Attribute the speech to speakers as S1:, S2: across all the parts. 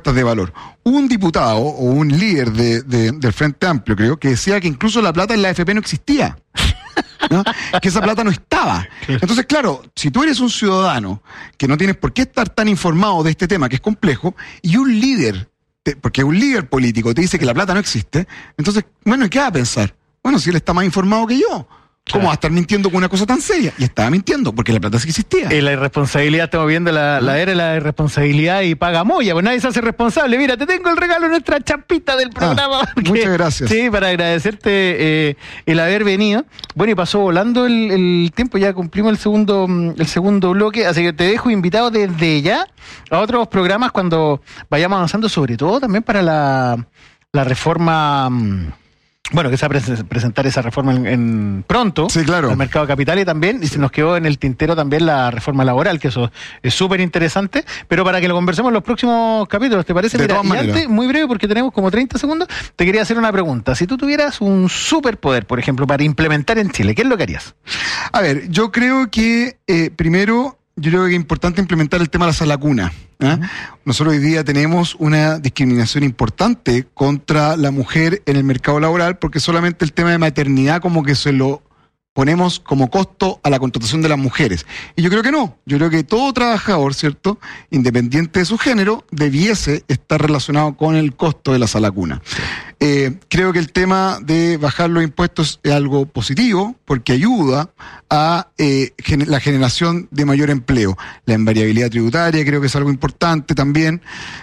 S1: propuestas de valor. Un diputado o un líder del Frente Amplio, creo, que decía que incluso la plata en la AFP no existía, ¿no? Que esa plata no estaba. Entonces, claro, si tú eres un ciudadano que no tienes por qué estar tan informado de este tema, que es complejo, y un líder, porque un líder político te dice que la plata no existe, entonces, bueno, ¿y qué va a pensar? Bueno, si él está más informado que yo, ¿cómo va a estar mintiendo con una cosa tan seria? Y estaba mintiendo, porque la plata sí existía.
S2: Y la irresponsabilidad, estamos viendo la era de la irresponsabilidad y paga moya, pues nadie se hace responsable. Mira, te tengo el regalo, nuestra chapita del programa.
S1: Muchas gracias.
S2: Sí, para agradecerte el haber venido. Bueno, y pasó volando el tiempo, ya cumplimos el segundo bloque, así que te dejo invitado desde ya a otros programas cuando vayamos avanzando, sobre todo también para la reforma... Bueno, que se va a presentar esa reforma en pronto,
S1: sí, claro,
S2: al mercado de capital, y también, y se nos quedó en el tintero también la reforma laboral, que eso es súper interesante, pero para que lo conversemos en los próximos capítulos, ¿te parece?
S1: Mira, y
S2: antes, muy breve, porque tenemos como 30 segundos, te quería hacer una pregunta. Si tú tuvieras un superpoder, por ejemplo, para implementar en Chile, ¿qué es lo que harías?
S1: A ver, yo creo que, primero, yo creo que es importante implementar el tema de la sala cuna. ¿Eh? Nosotros hoy día tenemos una discriminación importante contra la mujer en el mercado laboral, porque solamente el tema de maternidad como que se lo ponemos como costo a la contratación de las mujeres. Y yo creo que no. Yo creo que todo trabajador, ¿cierto?, independiente de su género, debiese estar relacionado con el costo de la sala cuna. Creo que el tema de bajar los impuestos es algo positivo, porque ayuda a la generación de mayor empleo. La invariabilidad tributaria creo que es algo importante también.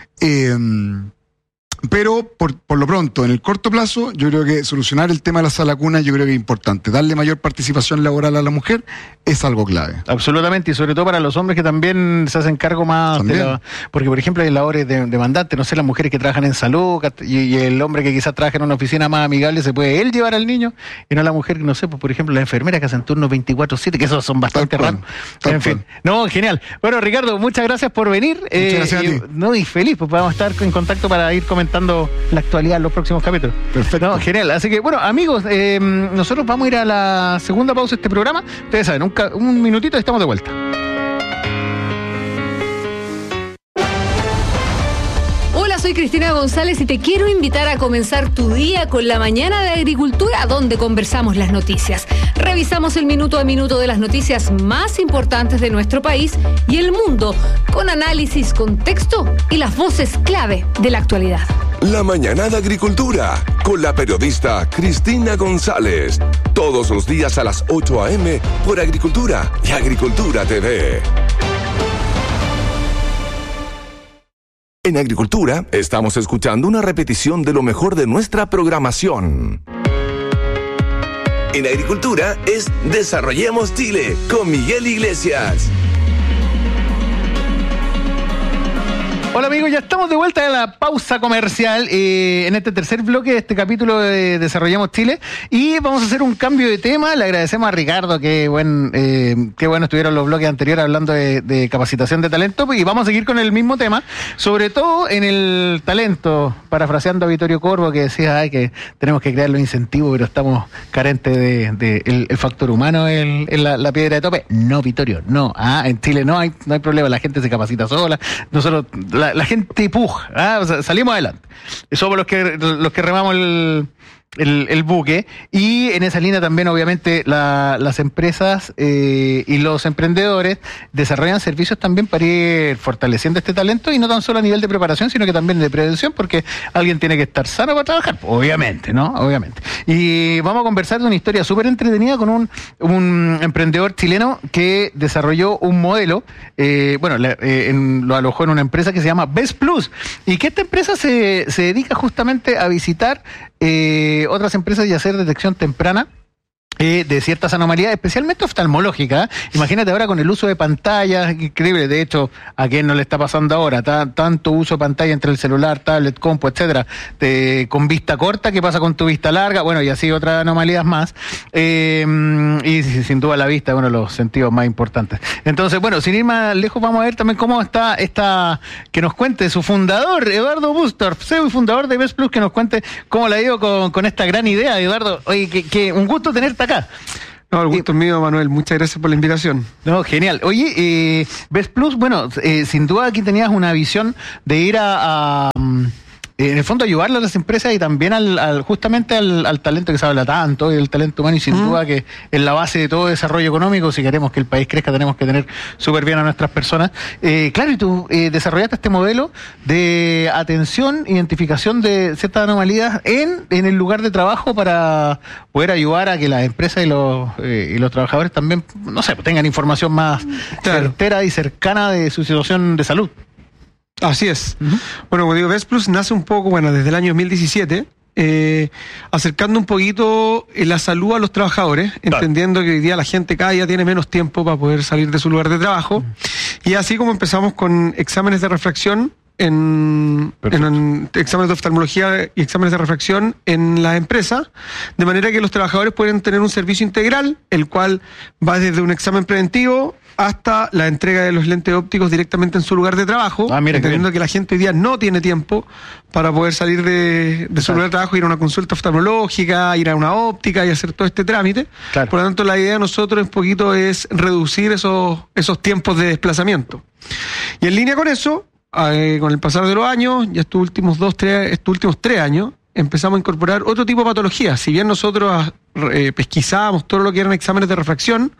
S1: Pero por lo pronto, en el corto plazo, yo creo que solucionar el tema de la sala cuna, yo creo que es importante. Darle mayor participación laboral a la mujer es algo clave.
S2: Absolutamente, y sobre todo para los hombres que también se hacen cargo más porque, por ejemplo, hay labores demandantes, no sé, las mujeres que trabajan en salud, y el hombre que quizás trabaja en una oficina más amigable, se puede él llevar al niño, y no la mujer, no sé, pues, por ejemplo, las enfermeras que hacen turnos 24/7, que esos son bastante raros. En fin, no, genial. Bueno, Ricardo, muchas gracias por venir.
S1: Muchas gracias a ti.
S2: Y feliz, pues vamos a estar en contacto para ir comentando la actualidad en los próximos capítulos.
S1: Perfecto.
S2: No, genial. Así que, bueno, amigos, nosotros vamos a ir a la segunda pausa de este programa. Ustedes saben, un minutito y estamos de vuelta.
S3: Hola, soy Cristina González y te quiero invitar a comenzar tu día con la mañana de agricultura, donde conversamos las noticias. Revisamos el minuto a minuto de las noticias más importantes de nuestro país y el mundo, con análisis, contexto y las voces clave de la actualidad.
S4: La mañana de agricultura, con la periodista Cristina González. Todos los días a las 8 a.m. por Agricultura y Agricultura TV. En Agricultura estamos escuchando una repetición de lo mejor de nuestra programación. En Agricultura es Desarrollemos Chile con Miguel Iglesias.
S2: Hola amigos, ya estamos de vuelta de la pausa comercial en este tercer bloque de este capítulo de Desarrollamos Chile, y vamos a hacer un cambio de tema. Le agradecemos a Ricardo, qué bueno estuvieron los bloques anteriores hablando de capacitación de talento, y vamos a seguir con el mismo tema, sobre todo en el talento, parafraseando a Vittorio Corvo, que decía que tenemos que crear los incentivos, pero estamos carentes de el factor humano en la piedra de tope. No, Vittorio, no. En Chile no hay problema, la gente se capacita sola, nosotros... La gente puja, o sea, salimos adelante. Somos los que remamos el buque, y en esa línea también obviamente las empresas y los emprendedores desarrollan servicios también para ir fortaleciendo este talento, y no tan solo a nivel de preparación, sino que también de prevención, porque alguien tiene que estar sano para trabajar, obviamente, ¿no? Obviamente. Y vamos a conversar de una historia súper entretenida con un emprendedor chileno que desarrolló un modelo, lo alojó en una empresa que se llama Best Plus, y que esta empresa se dedica justamente a visitar otras empresas y hacer detección temprana de ciertas anomalías, especialmente oftalmológicas. Imagínate ahora con el uso de pantallas, increíble. De hecho, ¿a quién no le está pasando ahora? Tanto uso de pantalla entre el celular, tablet, compu, etcétera, con vista corta. ¿Qué pasa con tu vista larga? Bueno, y así otras anomalías más. Y sin duda la vista, los sentidos más importantes. Entonces, sin ir más lejos, vamos a ver también cómo está que nos cuente su fundador, Eduardo Bustorf, CEO y fundador de Best Plus, que nos cuente cómo le ha ido con esta gran idea. Eduardo, oye, que un gusto tenerte acá.
S5: No, el gusto es mío, Manuel. Muchas gracias por la invitación.
S2: No, genial. Oye, Best Plus, sin duda aquí tenías una visión de ir a en el fondo ayudarle a las empresas y también justamente al talento que se habla tanto, el talento humano, y sin duda que es la base de todo desarrollo económico. Si queremos que el país crezca, tenemos que tener súper bien a nuestras personas. Claro, y tú desarrollaste este modelo de atención, identificación de ciertas anomalías en el lugar de trabajo para poder ayudar a que las empresas y los trabajadores también, no sé, tengan información más certera y cercana de su situación de salud.
S5: Así es. Bueno, como digo, VESPLUS nace un poco, desde el año 2017, acercando un poquito la salud a los trabajadores, entendiendo que hoy día la gente cada día tiene menos tiempo para poder salir de su lugar de trabajo. Y así como empezamos con exámenes de refracción, en exámenes de oftalmología y exámenes de refracción en la empresa, de manera que los trabajadores pueden tener un servicio integral, el cual va desde un examen preventivo hasta la entrega de los lentes ópticos directamente en su lugar de trabajo, entendiendo que la gente hoy día no tiene tiempo para poder salir de su lugar de trabajo, ir a una consulta oftalmológica, ir a una óptica y hacer todo este trámite. Claro. Por lo tanto, la idea de nosotros un poquito es reducir esos tiempos de desplazamiento. Y en línea con eso, con el pasar de los años, ya estos últimos 3 años, empezamos a incorporar otro tipo de patologías. Si bien nosotros pesquisábamos todo lo que eran exámenes de refracción,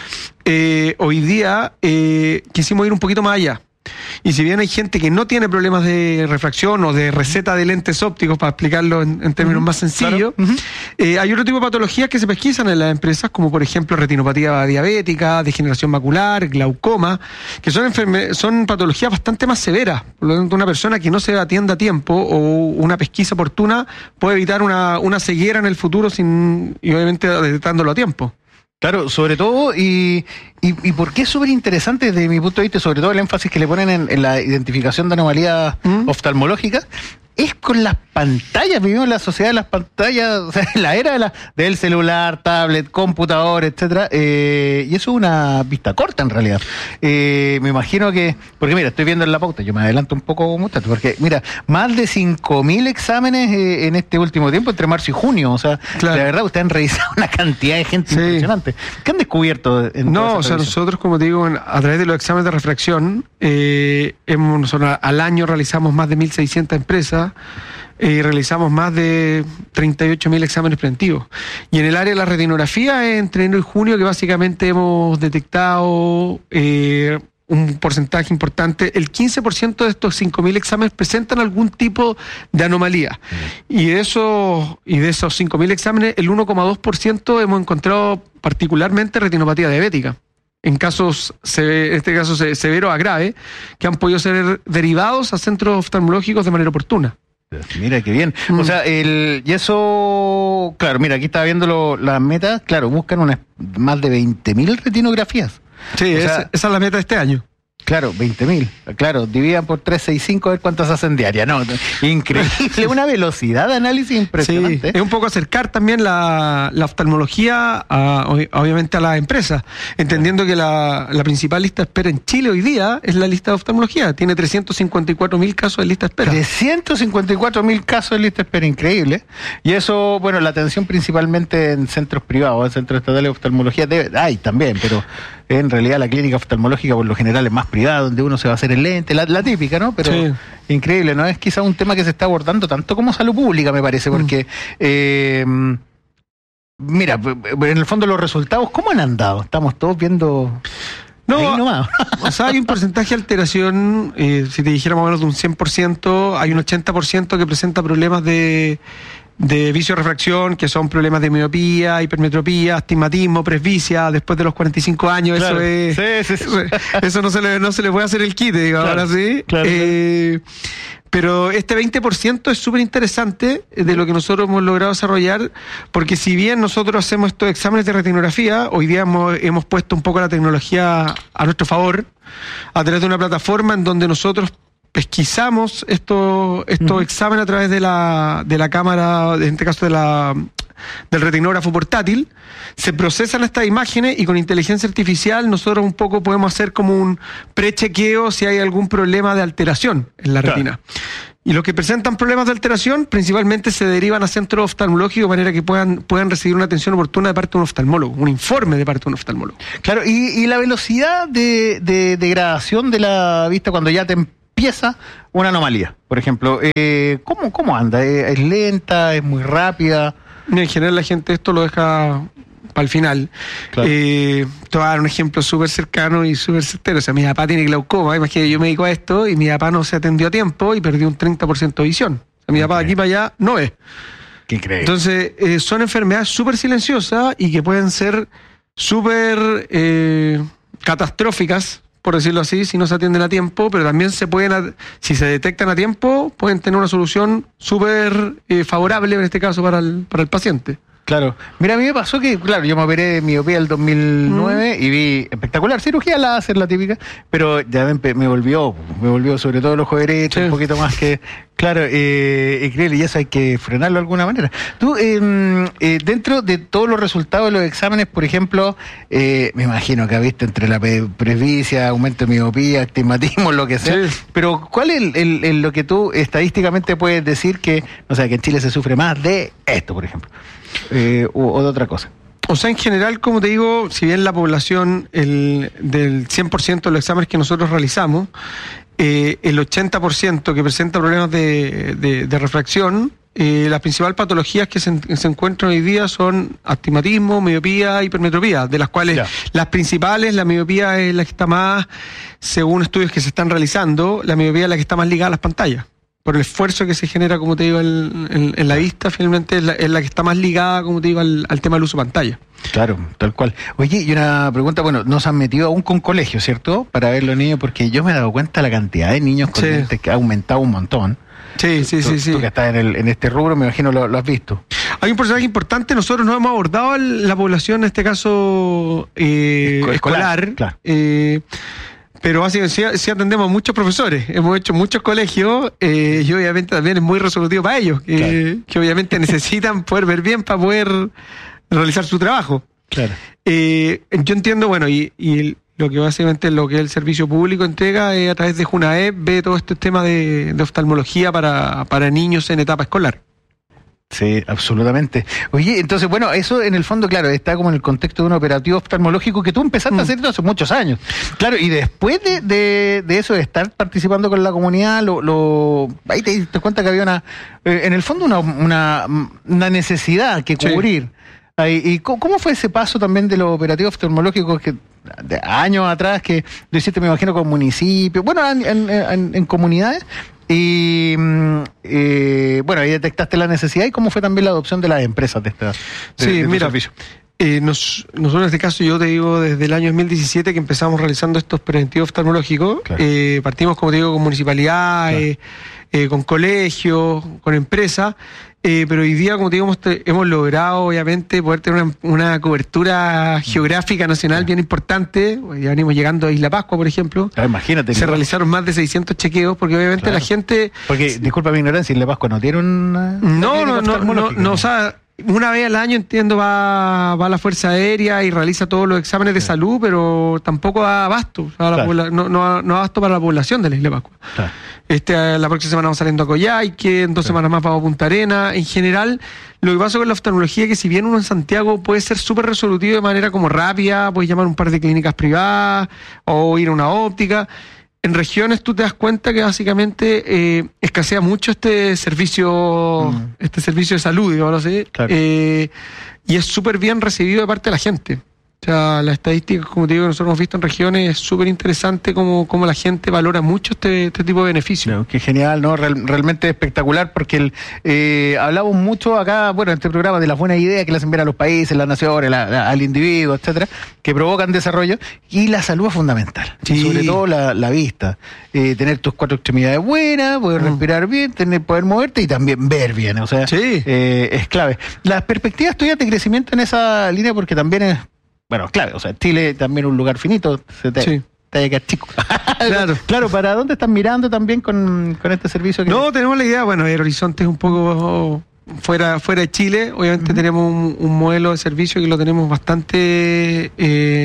S5: hoy día quisimos ir un poquito más allá. Y si bien hay gente que no tiene problemas de refracción o de receta de lentes ópticos, para explicarlo en términos más sencillos, hay otro tipo de patologías que se pesquisan en las empresas, como por ejemplo retinopatía diabética, degeneración macular, glaucoma, que son patologías bastante más severas. Por lo tanto, una persona que no se atienda a tiempo o una pesquisa oportuna puede evitar una ceguera en el futuro y obviamente detectándolo a tiempo.
S2: Claro, sobre todo, y por qué es súper interesante desde mi punto de vista, sobre todo el énfasis que le ponen en la identificación de anomalías oftalmológicas, es con las pantallas. Vivimos en la sociedad de las pantallas, o sea, en la era del celular, tablet, computador, etcétera, y eso es una vista corta en realidad. Me imagino que, porque mira, estoy viendo en la pauta, yo me adelanto un poco, muchacho, porque mira, más de 5.000 exámenes en este último tiempo, entre marzo y junio, o sea, la verdad, ustedes han revisado una cantidad de gente impresionante. ¿Qué han descubierto?
S5: Nosotros, como te digo, a través de los exámenes de refracción, nosotros al año realizamos más de 1.600 empresas, realizamos más de 38.000 exámenes preventivos. Y en el área de la retinografía, entre enero y junio, que básicamente hemos detectado un porcentaje importante, el 15% de estos 5.000 exámenes presentan algún tipo de anomalía. Y de esos 5.000 exámenes, el 1,2% hemos encontrado particularmente retinopatía diabética. En este caso severo a grave, que han podido ser derivados a centros oftalmológicos de manera oportuna.
S2: Mira, qué bien. O sea, y eso, claro, mira, aquí estaba viendo las metas, claro, buscan más de 20.000 retinografías.
S5: Sí, esa es la meta de este año.
S2: Claro, 20.000. Claro, dividan por 365 a ver cuántas hacen diarias. No, increíble, una velocidad de análisis impresionante.
S5: Sí, es un poco acercar también la oftalmología obviamente a la empresa, entendiendo que la principal lista de espera en Chile hoy día es la lista de oftalmología. Tiene 354.000 casos de lista de espera.
S2: 354.000 casos de lista de espera, increíble. Y eso, bueno, la atención principalmente en centros privados, en centros estatales de oftalmología, hay también, pero en realidad la clínica oftalmológica por lo general es más privada, donde uno se va a hacer el lente, la típica, ¿no? Pero increíble, ¿no? Es quizá un tema que se está abordando tanto como salud pública, me parece, porque mira, en el fondo los resultados, ¿cómo han andado? Estamos todos viendo...
S5: O sea, hay un porcentaje de alteración, si te dijera más o menos de un 100%, hay un 80% que presenta problemas de vicio de refracción, que son problemas de miopía, hipermetropía, astigmatismo, presbicia, después de los 45 años. Claro. Eso no se le puede hacer el quite, digamos, ahora sí. Claro. Pero este 20% es súper interesante de lo que nosotros hemos logrado desarrollar, porque si bien nosotros hacemos estos exámenes de retinografía, hoy día hemos puesto un poco la tecnología a nuestro favor, a través de una plataforma en donde nosotros pesquisamos estos exámenes a través de la cámara, en este caso del retinógrafo portátil. Se procesan estas imágenes y con inteligencia artificial nosotros un poco podemos hacer como un prechequeo si hay algún problema de alteración en la retina. Y los que presentan problemas de alteración principalmente se derivan a centros oftalmológicos de manera que puedan recibir una atención oportuna de parte de un oftalmólogo, un informe de parte de un oftalmólogo.
S2: Claro, y la velocidad de degradación de la vista cuando ya te empieza una anomalía. Por ejemplo, ¿cómo anda? ¿Es lenta? ¿Es muy rápida?
S5: En general la gente esto lo deja para el final.
S2: Claro.
S5: Te voy a dar un ejemplo súper cercano y súper certero. O sea, mi papá tiene glaucoma, imagínate, yo me dedico a esto y mi papá no se atendió a tiempo y perdió un 30% de visión. O sea, mi papá de aquí para allá no ve.
S2: ¿Qué crees?
S5: Entonces, son enfermedades súper silenciosas y que pueden ser súper catastróficas, por decirlo así, si no se atienden a tiempo, pero también si se detectan a tiempo, pueden tener una solución súper favorable, en este caso, para el paciente.
S2: Claro. Mira, a mí me pasó que, claro, yo me operé de miopía el 2009 y vi espectacular cirugía láser, la típica, pero ya me volvió sobre todo el ojo derecho,
S5: Sí.
S2: un poquito más que, claro, increíble, y eso hay que frenarlo de alguna manera. Tú, dentro de todos los resultados de los exámenes, por ejemplo, me imagino que has visto entre la presbicia, aumento de miopía, astigmatismo, lo que sea,
S5: Sí.
S2: pero ¿cuál es lo que tú estadísticamente puedes decir que, o sea, que en Chile se sufre más de esto, por ejemplo? O de otra cosa.
S5: O sea, en general, como te digo, si bien la población del 100% de los exámenes que nosotros realizamos, el 80% que presenta problemas de refracción, las principales patologías que se encuentran hoy día son astigmatismo, miopía, hipermetropía, de las cuales
S2: Ya.
S5: las principales, la miopía es la que está más, según estudios que se están realizando, la miopía es la que está más ligada a las pantallas. Por el esfuerzo que se genera, como te digo, en la vista, finalmente es la que está más ligada, como te digo, al tema del uso de pantalla.
S2: Claro, tal cual. Oye, y una pregunta, bueno, nos han metido aún con colegios, ¿cierto? Para ver los niños, porque yo me he dado cuenta de la cantidad de niños con
S5: Sí.
S2: lentes que ha aumentado un montón.
S5: Sí.
S2: Tú que estás en este rubro, me imagino lo has visto.
S5: Hay un porcentaje importante, nosotros no hemos abordado la población, en este caso, escolar.
S2: Claro.
S5: Pero básicamente sí atendemos a muchos profesores, hemos hecho muchos colegios y obviamente también es muy resolutivo para ellos, que obviamente necesitan poder ver bien para poder realizar su trabajo.
S2: Claro.
S5: Yo entiendo, bueno, y lo que básicamente lo que el servicio público entrega es a través de Junaep, ve todo este tema de oftalmología para niños en etapa escolar.
S2: Sí, absolutamente. Oye, entonces, bueno, eso en el fondo, claro, está como en el contexto de un operativo oftalmológico que tú empezaste a hacer hace muchos años. Claro, y después de eso, de estar participando con la comunidad, ahí te diste cuenta que había en el fondo una necesidad que cubrir. Sí. ¿Y cómo fue ese paso también de los operativos oftalmológicos que de años atrás que lo hiciste, me imagino, con municipios, bueno, en comunidades? Y bueno, ahí detectaste la necesidad. ¿Y cómo fue también la adopción de las empresas de este servicio?
S5: Nosotros en este caso, yo te digo, desde el año 2017 que empezamos realizando estos preventivos oftalmológicos, claro. Partimos, como te digo, con municipalidades, claro. Con colegios, con empresas, pero hoy día, como te digo, hemos logrado, obviamente, poder tener una cobertura geográfica nacional bien importante. Ya venimos llegando a Isla Pascua, por ejemplo.
S2: Claro, imagínate.
S5: Se realizaron más de 600 chequeos, porque obviamente la gente...
S2: Porque, disculpa mi ignorancia, Isla Pascua no tiene una...
S5: No, o sea... Una vez al año, entiendo, va a la Fuerza Aérea y realiza todos los exámenes de salud, pero tampoco da abasto. O sea, no abasto para la población de la Isla Pascua. Claro. La próxima semana vamos saliendo a Coyhaique, en 2 semanas más vamos a Punta Arenas. En general, lo que pasa con la oftalmología es que si bien uno en Santiago puede ser súper resolutivo de manera como rápida, puedes llamar a un par de clínicas privadas o ir a una óptica, en regiones tú te das cuenta que básicamente escasea mucho este servicio de salud, digamos así, claro. Y es súper bien recibido de parte de la gente. O sea, las estadísticas, como te digo, nosotros hemos visto en regiones, es súper interesante cómo la gente valora mucho este tipo de beneficios.
S2: Claro, qué genial, ¿no? Realmente espectacular, porque hablamos mucho acá, bueno, en este programa de las buenas ideas que le hacen ver a los países, las naciones, al individuo, etcétera, que provocan desarrollo, y la salud es fundamental. Sí. Sobre todo la vista. Tener tus 4 extremidades buenas, poder respirar bien, poder moverte y también ver bien. O sea,
S5: sí.
S2: Es clave. Las perspectivas tuyas de crecimiento en esa línea, porque también es... Bueno, claro, o sea, Chile también es un lugar finito, te haya quedado chico. Claro, ¿para dónde están mirando también con este servicio?
S5: No, tenemos la idea, bueno, el horizonte es un poco fuera de Chile, obviamente tenemos un modelo de servicio que lo tenemos bastante,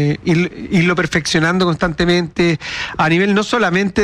S5: irlo perfeccionando constantemente, a nivel no solamente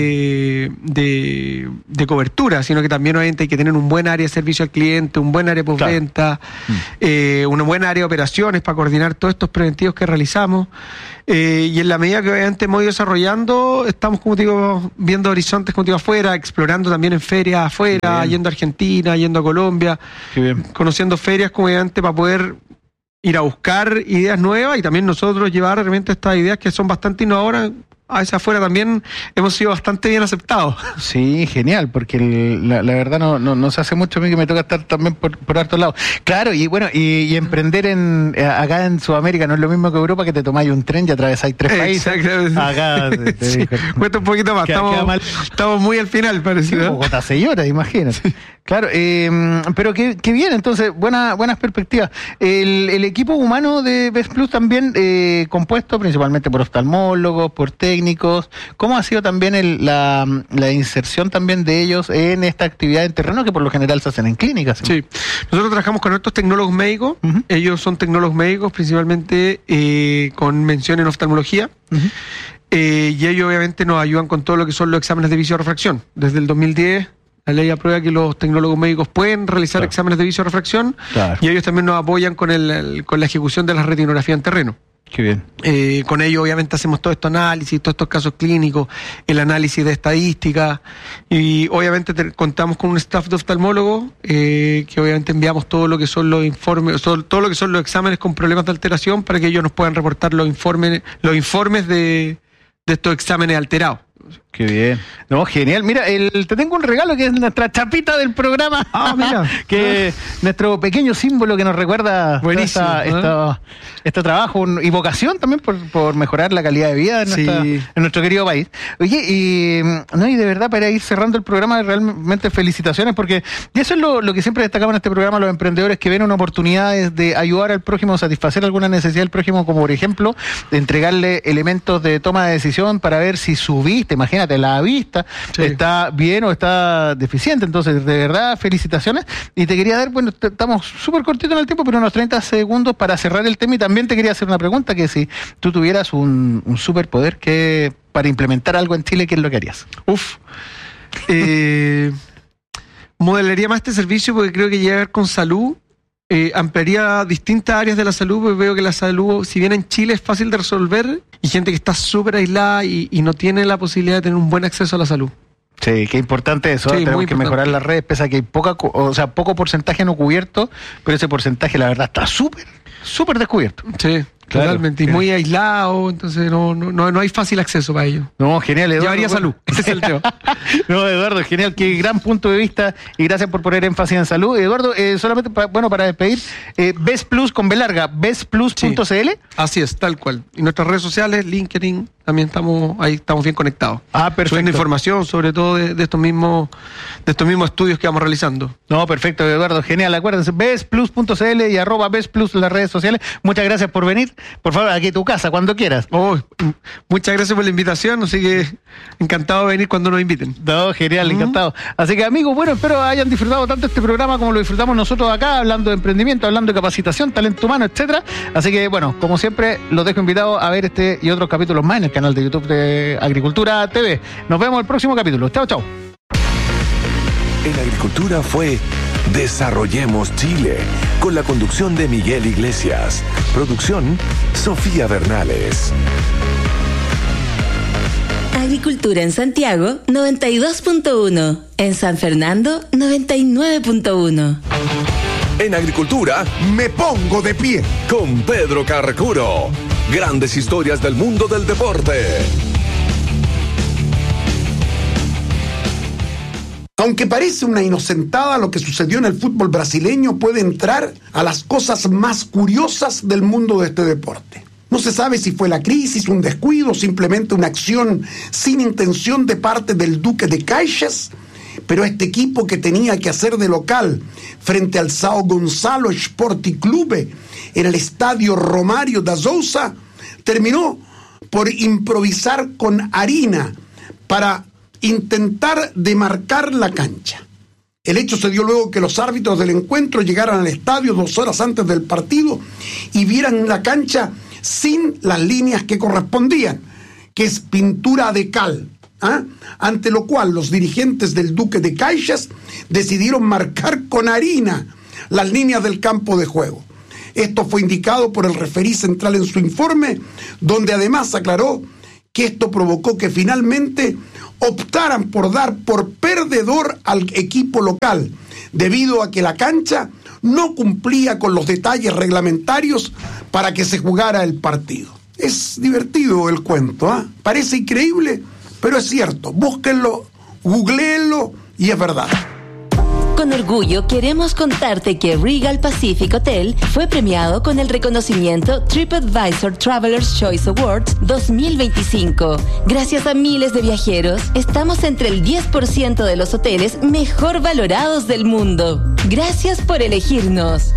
S5: de cobertura, sino que también obviamente hay que tener un buen área de servicio al cliente, un buen área de postventa, una buena área de operaciones para coordinar todos estos preventivos que realizamos. Y en la medida que obviamente hemos ido desarrollando, estamos, como te digo, viendo horizontes, como te digo, afuera, explorando también en ferias afuera, yendo a Argentina, yendo a Colombia, conociendo ferias como obviamente para poder ir a buscar ideas nuevas y también nosotros llevar realmente estas ideas que son bastante innovadoras. A veces afuera también hemos sido bastante bien aceptados.
S2: Sí, genial, porque la verdad no se hace mucho a mí que me toca estar también por hartos lados. Claro, y bueno, y emprender acá en Sudamérica no es lo mismo que Europa, que te tomáis un tren y atravesáis 3 países. Acá
S5: sí. Cuesta un poquito más, estamos muy al final, parecido.
S2: Bogotá 6 horas, imagínate. Claro, pero qué bien, entonces, buenas perspectivas. El equipo humano de Best Plus también compuesto principalmente por oftalmólogos, por técnicos. ¿Cómo ha sido también la inserción también de ellos en esta actividad en terreno que por lo general se hacen en clínicas?
S5: Sí, nosotros trabajamos con nuestros tecnólogos médicos. Ellos son tecnólogos médicos principalmente con mención en oftalmología. Y ellos obviamente nos ayudan con todo lo que son los exámenes de visiorefracción. Desde el 2010 la ley aprueba que los tecnólogos médicos pueden realizar exámenes de visiorefracción, y ellos también nos apoyan con la ejecución de la retinografía en terreno.
S2: Qué bien.
S5: Con ellos obviamente hacemos todo este análisis, todos estos casos clínicos, el análisis de estadística, y obviamente contamos con un staff de oftalmólogos que obviamente enviamos todo lo que son los informes, todo lo que son los exámenes con problemas de alteración para que ellos nos puedan reportar los informes de estos exámenes alterados.
S2: Qué bien. No, genial. Mira, te tengo un regalo que es nuestra chapita del programa.
S5: Ah, mira.
S2: Que nuestro pequeño símbolo que nos recuerda este trabajo y vocación también por mejorar la calidad de vida en nuestro querido país. Oye, y de verdad, para ir cerrando el programa, realmente felicitaciones, porque y eso es lo que siempre destacamos en este programa, los emprendedores que ven una oportunidad de ayudar al prójimo, satisfacer alguna necesidad del prójimo, como por ejemplo, de entregarle elementos de toma de decisión para ver si su vista, imagínate, la vista está bien o está deficiente. Entonces, de verdad, felicitaciones. Y te quería dar, bueno, estamos súper cortitos en el tiempo, pero unos 30 segundos para cerrar el tema. Y también te quería hacer una pregunta, que si tú tuvieras un superpoder para implementar algo en Chile, ¿qué es lo que harías?
S5: Modelaría más este servicio porque creo que llegar con salud ampliaría distintas áreas de la salud, porque veo que la salud, si bien en Chile es fácil de resolver, y gente que está súper aislada y no tiene la posibilidad de tener un buen acceso a la salud.
S2: Sí, qué importante eso. Sí, tenemos que mejorar las redes, pese a que hay poco porcentaje no cubierto, pero ese porcentaje la verdad está súper descubierto.
S5: Sí. Claro, totalmente, y muy aislado, entonces no hay fácil acceso para ello.
S2: No, genial, Eduardo.
S5: Llevaría salud, ese es el tema.
S2: No, Eduardo, genial, qué gran punto de vista, y gracias por poner énfasis en salud. Eduardo, solamente para despedir, Best Plus con B larga, bestplus.cl.
S5: Sí, así es, tal cual. Y nuestras redes sociales, LinkedIn, también estamos bien conectados.
S2: Perfecto.
S5: Subiendo información, sobre todo de estos mismos estudios que vamos realizando.
S2: No, perfecto, Eduardo, genial. Acuérdense, bestplus.cl y @bestplus en las redes sociales. Muchas gracias por venir. Por favor, aquí a tu casa, cuando quieras.
S5: Muchas gracias por la invitación, así que encantado de venir cuando nos inviten.
S2: No, genial, encantado. Así que, amigos, bueno, espero hayan disfrutado tanto este programa como lo disfrutamos nosotros acá, hablando de emprendimiento, hablando de capacitación, talento humano, etcétera. Así que, bueno, como siempre, los dejo invitados a ver este y otros capítulos más en el canal de YouTube de Agricultura TV. Nos vemos en el próximo capítulo. Chao, chao.
S4: En Agricultura fue Desarrollemos Chile, con la conducción de Miguel Iglesias. Producción, Sofía Bernales.
S6: Agricultura en Santiago, 92.1. En San Fernando, 99.1.
S4: En Agricultura,
S7: me pongo de pie.
S4: Con Pedro Carcuro. Grandes historias del mundo del deporte.
S7: Aunque parece una inocentada, lo que sucedió en el fútbol brasileño puede entrar a las cosas más curiosas del mundo de este deporte. No se sabe si fue la crisis, un descuido, simplemente una acción sin intención de parte del Duque de Caxias, pero este equipo que tenía que hacer de local frente al São Gonçalo Esporte Clube en el estadio Romário da Souza, terminó por improvisar con harina para intentar demarcar la cancha. El hecho se dio luego que los árbitros del encuentro llegaran al estadio 2 horas antes del partido y vieran la cancha sin las líneas que correspondían, que es pintura de cal. Ante lo cual los dirigentes del Duque de Caxias decidieron marcar con harina las líneas del campo de juego. Esto fue indicado por el referí central en su informe, donde además aclaró que esto provocó que finalmente optaran por dar por perdedor al equipo local, debido a que la cancha no cumplía con los detalles reglamentarios para que se jugara el partido. Es divertido el cuento, ¿ah? Parece increíble, pero es cierto. Búsquenlo, googleenlo y es verdad.
S6: Con orgullo queremos contarte que Regal Pacific Hotel fue premiado con el reconocimiento TripAdvisor Traveler's Choice Awards 2025. Gracias a miles de viajeros, estamos entre el 10% de los hoteles mejor valorados del mundo. Gracias por elegirnos.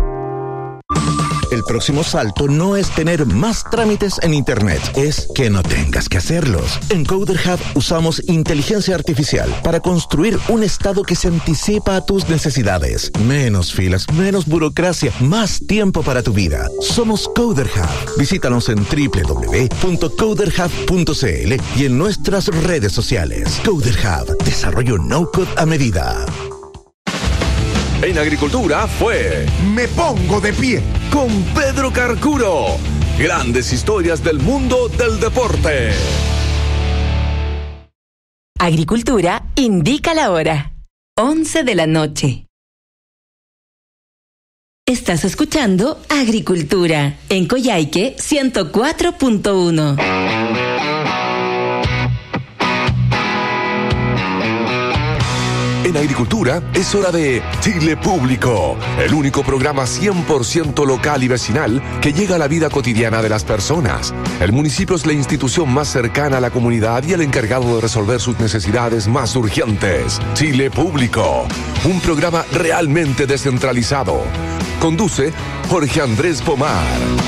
S8: El próximo salto no es tener más trámites en Internet, es que no tengas que hacerlos. En Coder Hub usamos inteligencia artificial para construir un estado que se anticipa a tus necesidades. Menos filas, menos burocracia, más tiempo para tu vida. Somos Coder Hub. Visítanos en www.coderhub.cl y en nuestras redes sociales. Coder Hub, desarrollo no-code a medida.
S4: En Agricultura fue
S7: Me pongo de pie.
S4: con Pedro Carcuro. Grandes historias del mundo del deporte.
S6: Agricultura indica la hora. 11 de la noche. Estás escuchando Agricultura en Coyhaique 104.1.
S4: En Agricultura es hora de Chile Público, el único programa 100% local y vecinal que llega a la vida cotidiana de las personas. El municipio es la institución más cercana a la comunidad y el encargado de resolver sus necesidades más urgentes. Chile Público, un programa realmente descentralizado. Conduce Jorge Andrés Pomar.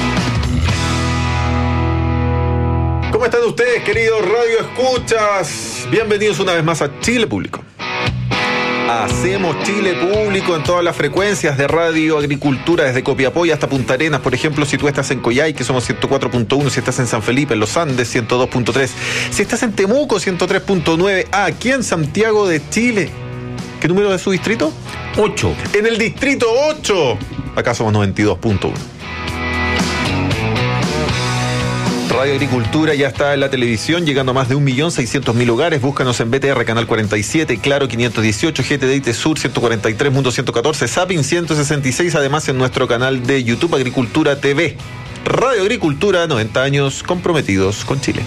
S9: ¿Cómo están ustedes, queridos Radio Escuchas? Bienvenidos una vez más a Chile Público. Hacemos Chile Público en todas las frecuencias de Radio Agricultura, desde Copiapó hasta Punta Arenas. Por ejemplo, si tú estás en Coyhaique, somos 104.1. Si estás en San Felipe, en Los Andes, 102.3. Si estás en Temuco, 103.9. Aquí en Santiago de Chile, ¿qué número es su distrito? 8. En el distrito 8, acá somos 92.1. Radio Agricultura ya está en la televisión, llegando a más de 1.600.000 hogares. Búscanos en BTR, Canal 47, Claro 518, GTDIT Sur 143, Mundo 114, Zapping 166, además en nuestro canal de YouTube Agricultura TV. Radio Agricultura, 90 años comprometidos con Chile.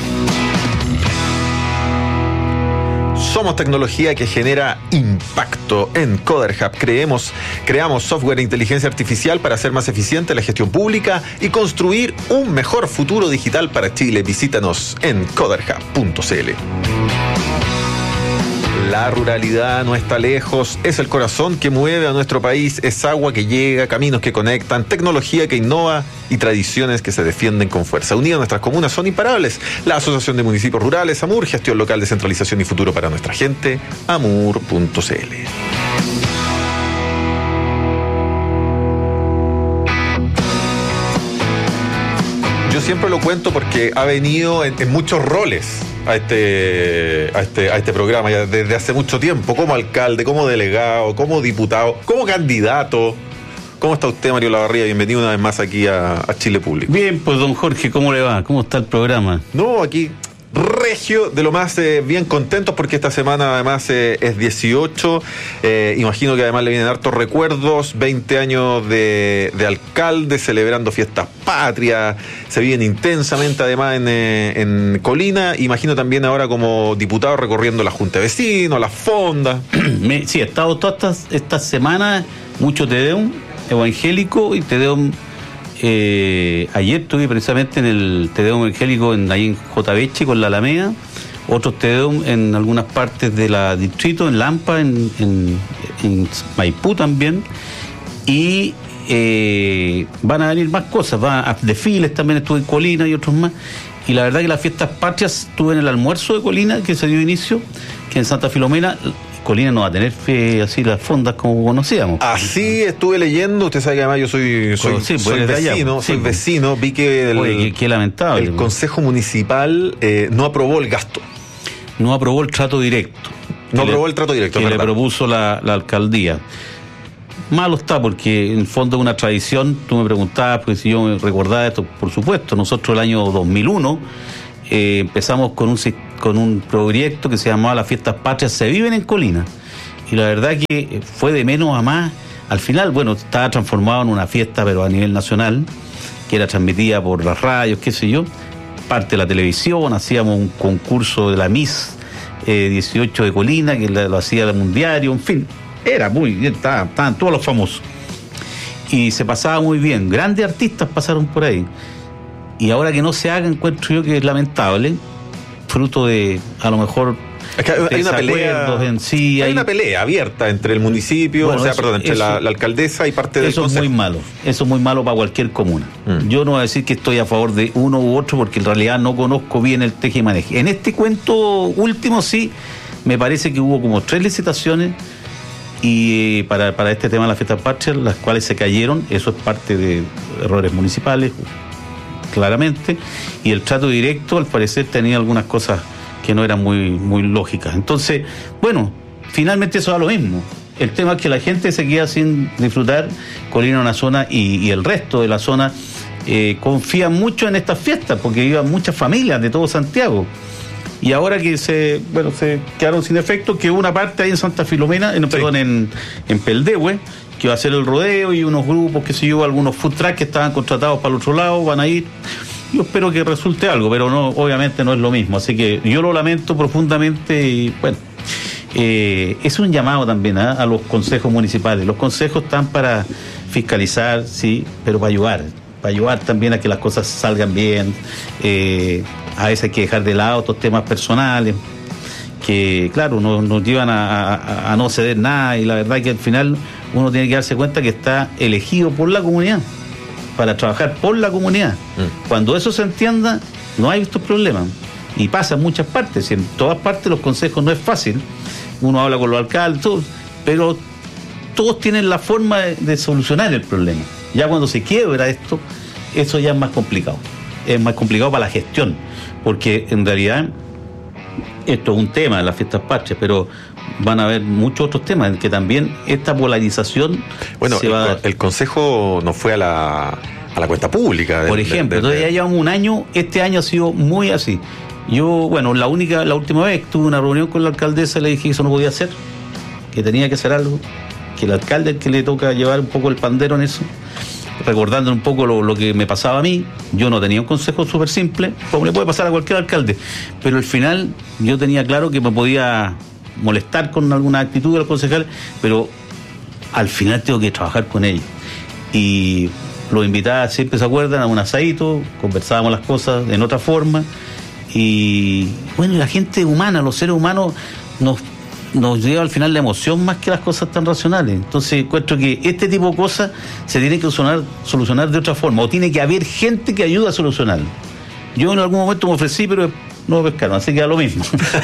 S9: Somos tecnología que genera impacto. En Coder Hub creamos software e inteligencia artificial para hacer más eficiente la gestión pública y construir un mejor futuro digital para Chile. Visítanos en coderhub.cl. La ruralidad no está lejos, es el corazón que mueve a nuestro país, es agua que llega, caminos que conectan, tecnología que innova y tradiciones que se defienden con fuerza. Unidas nuestras comunas son imparables. La Asociación de Municipios Rurales, AMUR, gestión local, descentralización y futuro para nuestra gente, amur.cl. Yo siempre lo cuento porque ha venido en muchos roles a este programa ya desde hace mucho tiempo, como alcalde, como delegado, como diputado, como candidato. ¿Cómo está usted, Mario Lavarría? Bienvenido una vez más aquí a Chile Público.
S10: Bien, pues don Jorge, ¿cómo le va? ¿Cómo está el programa?
S9: No, aquí regio, de lo más bien contentos porque esta semana además es 18, imagino que además le vienen hartos recuerdos, 20 años de alcalde, celebrando fiestas patrias, se viven intensamente además en Colina, imagino también ahora como diputado recorriendo la Junta de Vecinos, las fondas.
S10: Sí, he estado todas estas semanas, mucho Tedeum evangélico y Tedeum. Ayer estuve precisamente en el Tedeum evangélico ahí en Jotaveche con la Alameda, otros Tedeum en algunas partes de la distrito, en Lampa, en Maipú también, y van a venir más cosas, van a desfiles también, estuve en Colina y otros más, y la verdad que las fiestas patrias estuve en el almuerzo de Colina que se dio inicio, que en Santa Filomena. Colina no va a tener fe así las fondas como conocíamos.
S9: Así estuve leyendo, usted sabe que además yo soy vecino, vi que
S10: qué lamentable.
S9: El Consejo Municipal no aprobó el gasto.
S10: No aprobó el trato directo.
S9: No aprobó el trato directo,
S10: que le propuso la alcaldía. Malo está, porque en el fondo es una tradición. Tú me preguntabas, pues si yo me recordaba esto, por supuesto. Nosotros el año 2001 empezamos con un proyecto que se llamaba Las Fiestas Patrias Se Viven en Colina. Y la verdad que fue de menos a más. Al final, bueno, estaba transformado en una fiesta, pero a nivel nacional, que era transmitida por las radios, qué sé yo, parte de la televisión. Hacíamos un concurso de la Miss 18 de Colina, que lo hacía el Mundiario, en fin. Era muy bien, estaban todos los famosos. Y se pasaba muy bien. Grandes artistas pasaron por ahí. Y ahora que no se haga, encuentro yo que es lamentable, fruto de, a lo mejor,
S9: es que hay una pelea
S10: en sí.
S9: Hay una pelea abierta entre el municipio,
S10: bueno,
S9: entre la alcaldesa y parte del consejo.
S10: Eso es muy malo. Eso es muy malo para cualquier comuna. Yo no voy a decir que estoy a favor de uno u otro, porque en realidad no conozco bien el teje y maneje. En este cuento último sí, me parece que hubo como 3 licitaciones y para este tema de las fiestas patrias, las cuales se cayeron. Eso es parte de errores municipales, claramente, y el trato directo al parecer tenía algunas cosas que no eran muy lógicas. Entonces, bueno, finalmente eso da lo mismo. El tema es que la gente se queda sin disfrutar. Colina, una zona, y el resto de la zona confían mucho en estas fiestas, porque iban muchas familias de todo Santiago. Y ahora que se quedaron sin efecto, que una parte ahí en Santa Filomena, en Peldehue, que va a ser el rodeo, y unos grupos, qué sé yo, algunos food trucks que estaban contratados para el otro lado, van a ir. Yo espero que resulte algo, pero no, obviamente no es lo mismo. Así que yo lo lamento profundamente y bueno, es un llamado también a los consejos municipales. Los consejos están para fiscalizar, sí, pero para ayudar también a que las cosas salgan bien. A veces hay que dejar de lado estos temas personales que, claro, nos llevan a no ceder nada, y la verdad que al final uno tiene que darse cuenta que está elegido por la comunidad, para trabajar por la comunidad. Cuando eso se entienda, no hay estos problemas. Y pasa en muchas partes, y en todas partes los consejos no es fácil. Uno habla con los alcaldes, pero todos tienen la forma de solucionar el problema. Ya cuando se quiebra esto, eso ya es más complicado. Es más complicado para la gestión, porque en realidad esto es un tema de las fiestas patrias, pero van a haber muchos otros temas en que también esta polarización se va a dar. El
S9: consejo no fue a la cuenta pública.
S10: Por ejemplo, entonces ya llevamos un año, este año ha sido muy así. Yo, bueno, la última vez tuve una reunión con la alcaldesa, le dije que eso no podía hacer, que tenía que hacer algo, que el alcalde es el que le toca llevar un poco el pandero en eso, recordando un poco lo que me pasaba a mí. Yo no tenía un consejo súper simple, como le puede pasar a cualquier alcalde, pero al final yo tenía claro que me podía molestar con alguna actitud de los concejales, pero al final tengo que trabajar con ellos. Y los invitados siempre se acuerdan a un asadito, conversábamos las cosas en otra forma, y bueno, la gente humana, los seres humanos nos lleva al final la emoción más que las cosas tan racionales. Entonces encuentro que este tipo de cosas se tienen que solucionar de otra forma, o tiene que haber gente que ayude a solucionar. Yo en algún momento me ofrecí, pero no me pescaron, así que da lo mismo.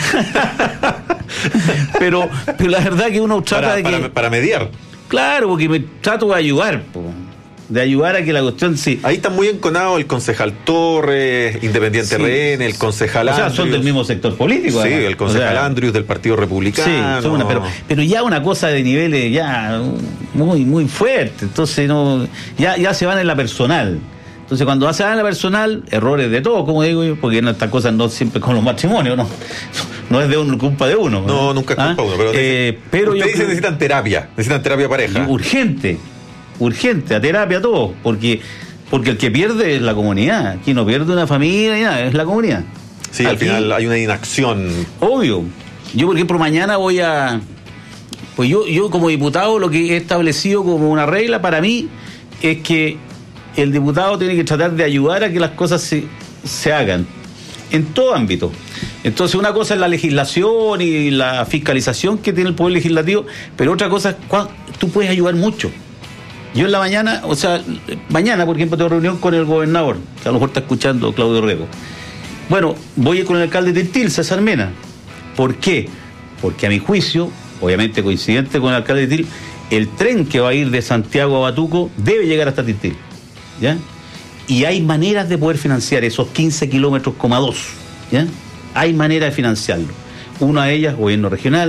S10: pero la verdad que uno trata
S9: para mediar.
S10: Claro, porque me trato de ayudar, de ayudar a que la cuestión sí.
S9: Ahí está muy enconado el concejal Torres, Independiente RN, el concejal Andrius.
S10: O sea, son del mismo sector político.
S9: Sí, además. El concejal Andrius del Partido Republicano.
S10: Sí, pero ya una cosa de niveles ya muy fuerte. Entonces ya se van en la personal. Entonces cuando se van en la personal, errores de todo, como digo yo, porque en estas cosas no siempre con los matrimonios, no es culpa de uno.
S9: No, nunca es culpa de uno. Pero usted dice necesitan terapia pareja. Urgente, a terapia todo, porque el que pierde es la comunidad. Quien no pierde una familia ni nada, es la comunidad. Sí, al final hay una inacción.
S10: Obvio. Yo, por ejemplo, mañana voy a... Pues yo como diputado, lo que he establecido como una regla para mí es que el diputado tiene que tratar de ayudar a que las cosas se hagan en todo ámbito. Entonces una cosa es la legislación y la fiscalización que tiene el Poder Legislativo, pero otra cosa es tú puedes ayudar mucho. Yo en la mañana, mañana por ejemplo tengo reunión con el gobernador, que a lo mejor está escuchando Claudio Rego. Bueno, voy con el alcalde de Tiltil, César Mena. ¿Por qué? Porque a mi juicio, obviamente coincidente con el alcalde de Tiltil, el tren que va a ir de Santiago a Batuco debe llegar hasta Tiltil, ¿ya? Y hay maneras de poder financiar esos 15 kilómetros, ¿ya? Hay manera de financiarlo. Una de ellas, gobierno regional,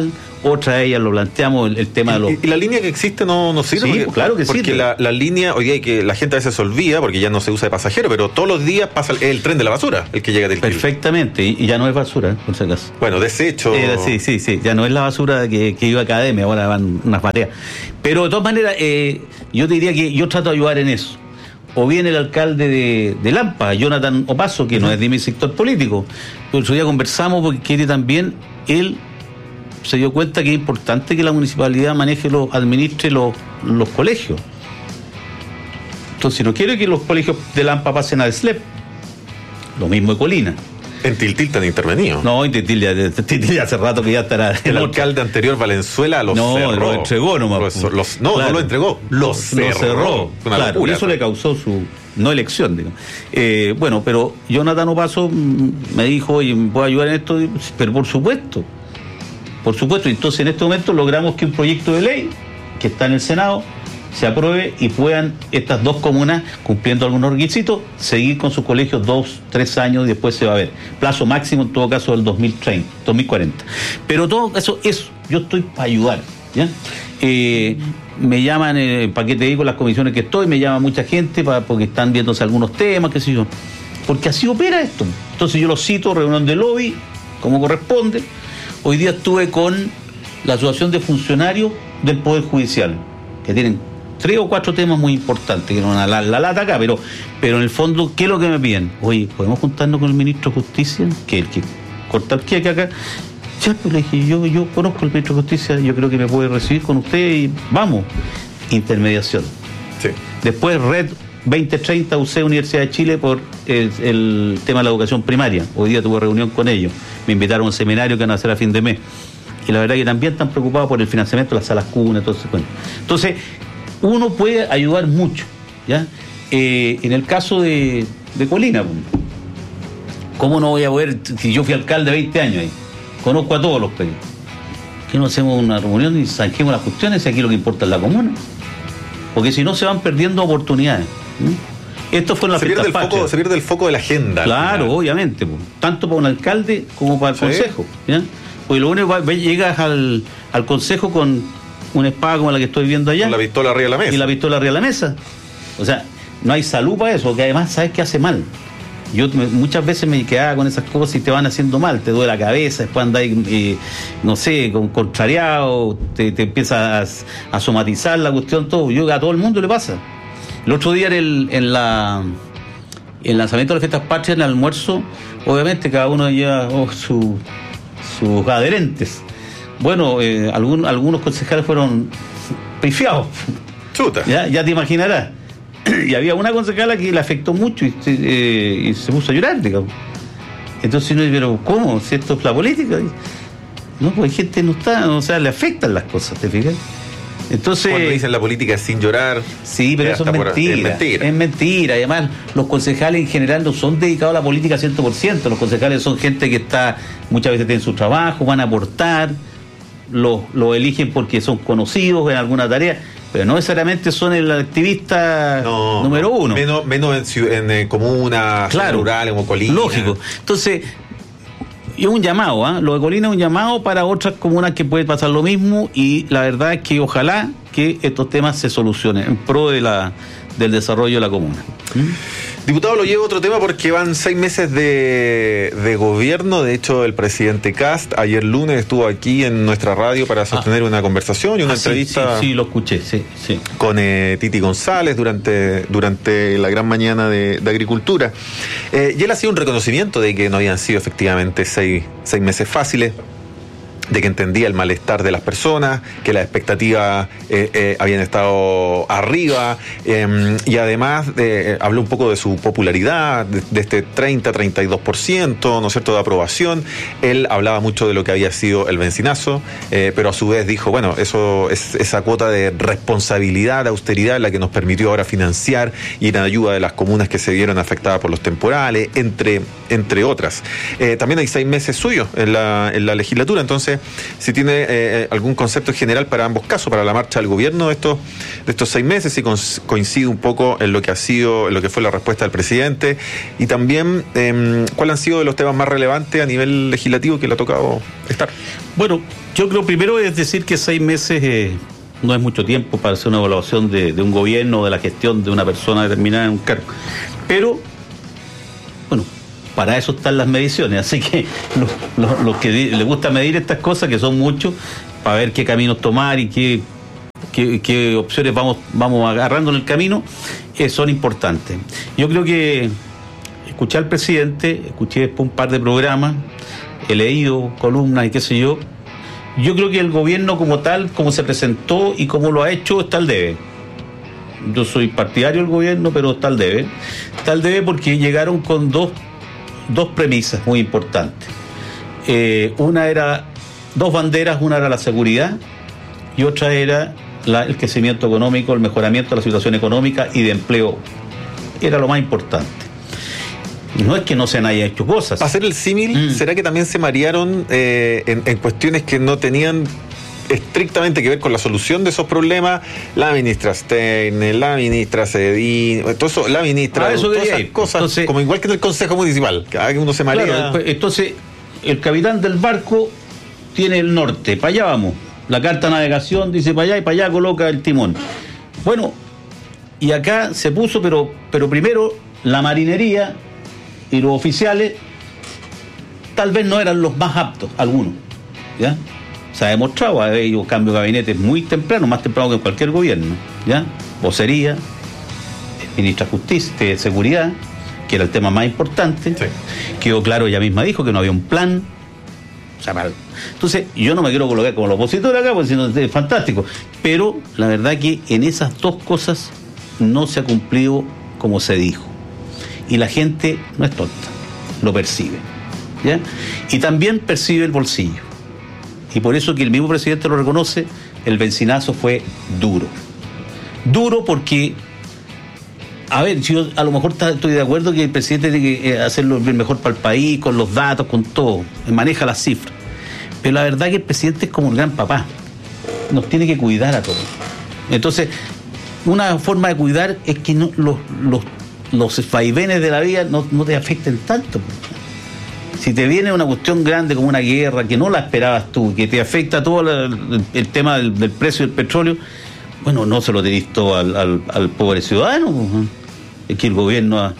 S10: Otra de ellas lo planteamos, el tema de los...
S9: ¿Y la línea que existe no sirve?
S10: Sí, claro que
S9: porque
S10: sirve.
S9: La línea, hoy día que la gente a veces se olvida, porque ya no se usa de pasajero, pero todos los días pasa el tren de la basura, el que llega del
S10: Perfectamente, y ya no es basura, por si acaso.
S9: Bueno, desecho.
S10: Sí, ya no es la basura que iba a Academia, ahora van unas bateas. Pero de todas maneras, yo te diría que yo trato de ayudar en eso. O bien el alcalde de Lampa, Jonathan Opaso, que no es de mi sector político. El otro día conversamos porque quiere también, él se dio cuenta que es importante que la municipalidad administre los colegios. Entonces no quiere que los colegios de Lampa pasen a SLEP. Lo mismo de Colina.
S9: En Tiltil te han intervenido.
S10: No, en Tiltil ya hace rato que ya estará.
S9: El alcalde anterior Valenzuela cerró.
S10: Lo entregó nomás.
S9: No lo entregó, lo cerró.
S10: Claro, locura, y eso le causó su no elección, digamos. Bueno, pero Jonathan Opaso me dijo, oye, ¿me puedo ayudar en esto? Pero por supuesto. Entonces en este momento logramos que un proyecto de ley que está en el Senado se apruebe y puedan estas dos comunas, cumpliendo algunos requisitos, seguir con sus colegios 2-3 años y después se va a ver. Plazo máximo en todo caso del 2040. Pero todo eso, yo estoy para ayudar, ¿ya? Me llaman, ¿para qué te digo? Las comisiones que estoy, me llama mucha gente porque están viéndose algunos temas, qué sé yo. Porque así opera esto. Entonces yo los cito, reunión de lobby, como corresponde. Hoy día estuve con la Asociación de Funcionarios del Poder Judicial, que tienen 3 o 4 temas muy importantes, que no la lata acá, pero en el fondo, ¿qué es lo que me piden? Oye, ¿podemos juntarnos con el ministro de Justicia? Que el que corta el quieque acá. Ya, pues le dije, yo conozco al ministro de Justicia, yo creo que me puede recibir con usted y vamos. Intermediación.
S9: Sí.
S10: Después Red 2030 UC Universidad de Chile por el tema de la educación primaria. Hoy día tuve reunión con ellos. Me invitaron a un seminario que van a hacer a fin de mes. Y la verdad que también están preocupados por el financiamiento de las salas cunas, todo eso. Entonces, uno puede ayudar mucho, ¿ya? En el caso de Colina, ¿cómo no voy a poder, si yo fui alcalde 20 años ahí, conozco a todos los pedidos? ¿Qué no hacemos una reunión y zanjemos las cuestiones? Si aquí lo que importa es la comuna. Porque si no se van perdiendo oportunidades. Esto fue en la
S9: se pierde el foco de la agenda.
S10: Claro, obviamente, tanto para un alcalde como para el consejo, ¿ya? Pues lo único llegas al consejo con una espada como la que estoy viendo allá.
S9: Con la pistola arriba de la mesa.
S10: Y la pistola arriba de la mesa. O sea, no hay salud para eso, que además sabes que hace mal. Yo muchas veces me quedaba con esas cosas y te van haciendo mal, te duele la cabeza, después andas, no sé, contrariado, te empiezas a somatizar la cuestión, todo. A todo el mundo le pasa. El otro día en el lanzamiento de las fiestas patrias, en el almuerzo, obviamente cada uno lleva sus adherentes. Bueno, algunos concejales fueron pifiados.
S9: Chuta.
S10: Ya te imaginarás. Y había una concejala que le afectó mucho y se puso a llorar, digamos. Entonces uno dice, pero ¿cómo? Si esto es la política. No, pues hay gente no está, o sea, le afectan las cosas, ¿te fijas? Entonces,
S9: cuando dicen la política es sin llorar.
S10: Sí, pero eso es mentira. Es mentira. Además, los concejales en general no son dedicados a la política 100%. Los concejales son gente que está, muchas veces tienen su trabajo, van a aportar, lo eligen porque son conocidos en alguna tarea, pero no necesariamente son el activista número uno.
S9: Menos en comunas,
S10: claro,
S9: rurales como Colina.
S10: Lógico. Entonces, es un llamado, lo de Colina es un llamado para otras comunas que puede pasar lo mismo, y la verdad es que ojalá que estos temas se solucionen en pro del desarrollo de la comuna.
S9: Diputado, lo llevo a otro tema porque van 6 meses de gobierno. De hecho, el presidente Kast ayer lunes estuvo aquí en nuestra radio para sostener una conversación y una entrevista.
S10: Sí, lo escuché, sí.
S9: Con Titi González durante la gran mañana de Agricultura. Y él hacía un reconocimiento de que no habían sido efectivamente 6 meses fáciles, de que entendía el malestar de las personas, que las expectativas habían estado arriba, y además habló un poco de su popularidad, de este 30-32%, ¿no es cierto?, de aprobación. Él hablaba mucho de lo que había sido el bencinazo, pero a su vez dijo, bueno, eso es esa cuota de responsabilidad, de austeridad, la que nos permitió ahora financiar y ir en ayuda de las comunas que se vieron afectadas por los temporales, entre otras. También hay 6 meses suyos en la legislatura, entonces sé si tiene algún concepto general para ambos casos, para la marcha del gobierno de estos 6 meses, si coincide un poco en lo que fue la respuesta del presidente, y también cuáles han sido de los temas más relevantes a nivel legislativo que le ha tocado estar.
S10: Bueno, yo creo primero es decir que 6 meses no es mucho tiempo para hacer una evaluación de un gobierno o de la gestión de una persona determinada en un cargo. Pero, bueno, para eso están las mediciones. Así que los que les gusta medir estas cosas, que son muchos, para ver qué caminos tomar y qué opciones vamos agarrando en el camino, son importantes. Yo creo que escuché al presidente, escuché después un par de programas, he leído columnas y qué sé yo. Yo creo que el gobierno como tal, como se presentó y como lo ha hecho, está al debe. Yo soy partidario del gobierno, pero está al debe. Está al debe porque llegaron con dos premisas muy importantes. Una era, 2 banderas, una era la seguridad y otra era el crecimiento económico, el mejoramiento de la situación económica y de empleo. Era lo más importante. No es que no se han hecho cosas.
S9: Para hacer el símil, ¿será que también se marearon en cuestiones que no tenían estrictamente que ver con la solución de esos problemas? La ministra Steiner, la ministra Cedín, todo eso, la ministra, todas esas cosas, entonces, como igual que en el Consejo Municipal, que uno se marea.
S10: Claro, entonces, el capitán del barco tiene el norte, para allá vamos. La carta de navegación dice para allá y para allá coloca el timón. Bueno, y acá se puso, pero primero la marinería y los oficiales tal vez no eran los más aptos, algunos, ¿ya? Se ha demostrado, ha habido cambio de gabinete muy temprano, más temprano que en cualquier gobierno, ¿ya? Vocería, ministra de Justicia, de Seguridad, que era el tema más importante, sí. Quedó claro, ella misma dijo que no había un plan. O sea, entonces, yo no me quiero colocar como el opositor acá, porque si no es fantástico, pero la verdad que en esas 2 cosas no se ha cumplido como se dijo. Y la gente no es tonta, lo percibe, ¿ya? Y también percibe el bolsillo. Y por eso que el mismo presidente lo reconoce, el bencinazo fue duro. Duro porque, a ver, yo a lo mejor estoy de acuerdo que el presidente tiene que hacerlo mejor para el país, con los datos, con todo, maneja las cifras. Pero la verdad que el presidente es como el gran papá, nos tiene que cuidar a todos. Entonces, una forma de cuidar es que no, los vaivenes de la vida no te afecten tanto. Si te viene una cuestión grande como una guerra que no la esperabas tú, que te afecta todo el tema del precio del petróleo, bueno, no se lo tenés todo al pobre ciudadano. Es que el gobierno,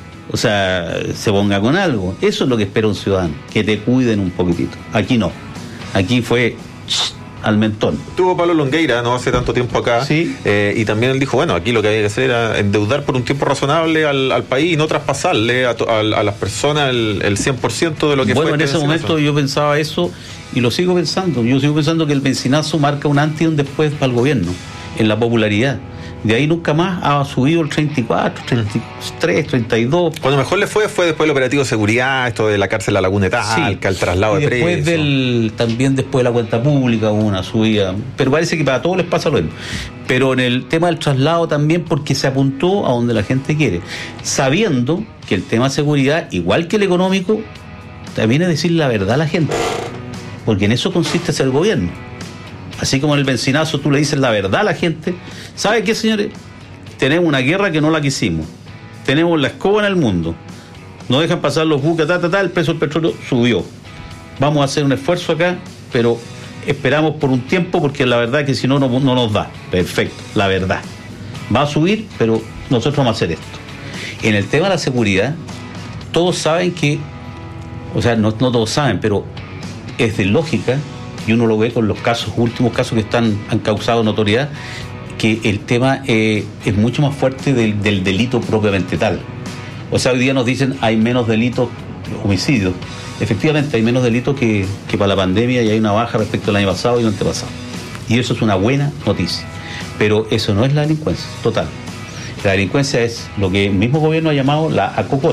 S10: se ponga con algo. Eso es lo que espera un ciudadano, que te cuiden un poquitito. Aquí no. Aquí fue al mentón.
S9: Tuvo Pablo Longueira no hace tanto tiempo acá, sí. Y también él dijo, bueno, aquí lo que había que hacer era endeudar por un tiempo razonable al país y no traspasarle a las personas el 100% de lo que fue.
S10: Bueno, en ese momento yo pensaba eso y lo sigo pensando. Yo sigo pensando que el bencinazo marca un antes y un después para el gobierno, en la popularidad. De ahí nunca más ha subido el 34, 33, 32.
S9: Cuando mejor le fue después del operativo de seguridad, esto de la cárcel a Laguna Talca, sí, el traslado de presos.
S10: También después de la cuenta pública hubo una subida. Pero parece que para todos les pasa lo mismo. Pero en el tema del traslado también, porque se apuntó a donde la gente quiere. Sabiendo que el tema de seguridad, igual que el económico, también es decir la verdad a la gente. Porque en eso consiste ser gobierno. Así como en el bencinazo tú le dices la verdad a la gente. ¿Sabe qué, señores? Tenemos una guerra que no la quisimos. Tenemos la escoba en el mundo. No dejan pasar los buques, el precio del petróleo subió. Vamos a hacer un esfuerzo acá, pero esperamos por un tiempo porque la verdad es que si no nos da. Perfecto, la verdad. Va a subir, pero nosotros vamos a hacer esto. En el tema de la seguridad, todos saben que, no todos saben, pero es de lógica, y uno lo ve con los últimos casos que han causado notoriedad, que el tema es mucho más fuerte del delito propiamente tal. Hoy día nos dicen hay menos delitos, homicidios. Efectivamente hay menos delitos que para la pandemia, y hay una baja respecto al año pasado y el antepasado. Y eso es una buena noticia. Pero eso no es la delincuencia total. La delincuencia es lo que el mismo gobierno ha llamado la ACOCOT,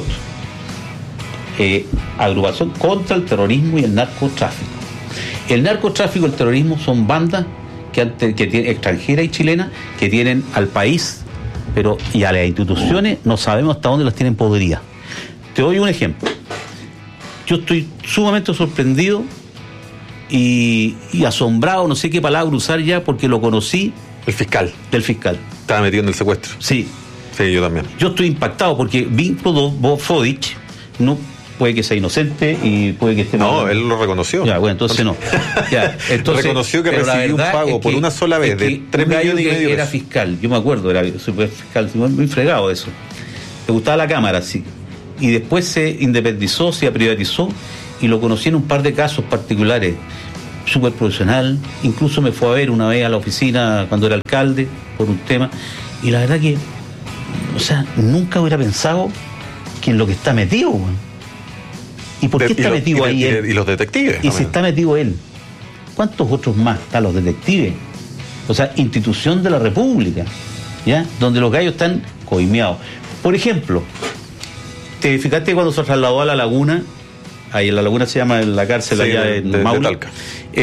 S10: agrupación contra el terrorismo y el narcotráfico. El narcotráfico y el terrorismo son bandas que tienen, extranjeras y chilenas, que tienen al país, y a las instituciones no sabemos hasta dónde las tienen podridas. Te doy un ejemplo. Yo estoy sumamente sorprendido y asombrado, no sé qué palabra usar ya, porque lo conocí.
S9: El fiscal.
S10: Del fiscal.
S9: Estaba metido en el secuestro.
S10: Sí.
S9: Sí, yo también.
S10: Yo estoy impactado porque Vinko Fodic no puede que sea inocente y puede que esté...
S9: No, él lo reconoció.
S10: Ya, bueno, entonces no. Ya, entonces,
S9: reconoció que recibió un pago por una sola vez de 3 millones y medio.
S10: Era fiscal, yo me acuerdo, era super fiscal, muy fregado eso. Le gustaba la cámara, sí. Y después se independizó, se privatizó y lo conocí en un par de casos particulares. Súper profesional, incluso me fue a ver una vez a la oficina cuando era alcalde por un tema, y la verdad que, o sea, nunca hubiera pensado que en lo que está metido, bueno. ¿Y por qué está metido ahí él?
S9: Y los detectives.
S10: Y si está metido él, ¿cuántos otros más están los detectives? O sea, institución de la República, ¿ya? Donde los gallos están coimeados. Por ejemplo, ¿te fijaste cuando se trasladó a La Laguna? Ahí en La Laguna se llama la cárcel, sí, allá en Maule.
S9: De Talca.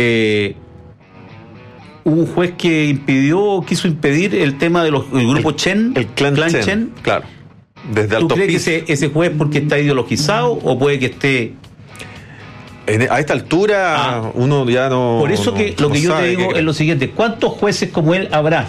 S10: Hubo un juez que quiso impedir el tema del grupo Chen.
S9: El clan Chen. Claro. Desde
S10: ¿Tú crees que ese juez porque está ideologizado o puede que esté...
S9: A esta altura uno ya no...
S10: Por eso que lo que yo te digo es lo siguiente. ¿Cuántos jueces como él habrá?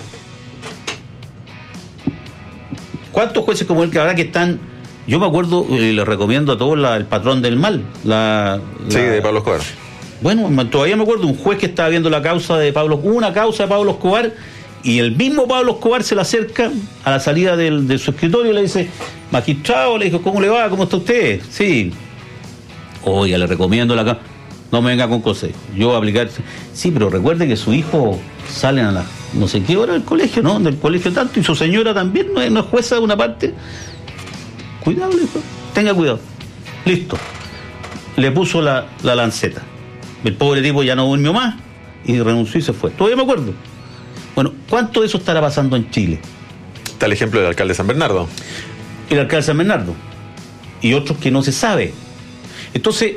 S10: ¿Cuántos jueces como él que habrá que están... Yo me acuerdo, le recomiendo a todos El Patrón del Mal.
S9: Sí, de Pablo Escobar.
S10: Bueno, todavía me acuerdo un juez que estaba viendo una causa de Pablo Escobar, y el mismo Pablo Escobar se le acerca a la salida de su escritorio y le dice: magistrado, le dijo, ¿cómo le va? ¿Cómo está usted? Sí. Oiga, le recomiendo la causa. No me venga con cosas. Yo voy a aplicar. Sí, pero recuerde que su hijo sale a las no sé qué hora del colegio, ¿no? Del colegio tanto, y su señora también no es jueza de una parte. Cuidado, le dijo, tenga cuidado. Listo. Le puso la lanceta. El pobre tipo ya no durmió más y renunció y se fue. Todavía me acuerdo. Bueno, ¿cuánto de eso estará pasando en Chile?
S9: Está el ejemplo del alcalde de San Bernardo.
S10: El alcalde de San Bernardo. Y otros que no se sabe. Entonces,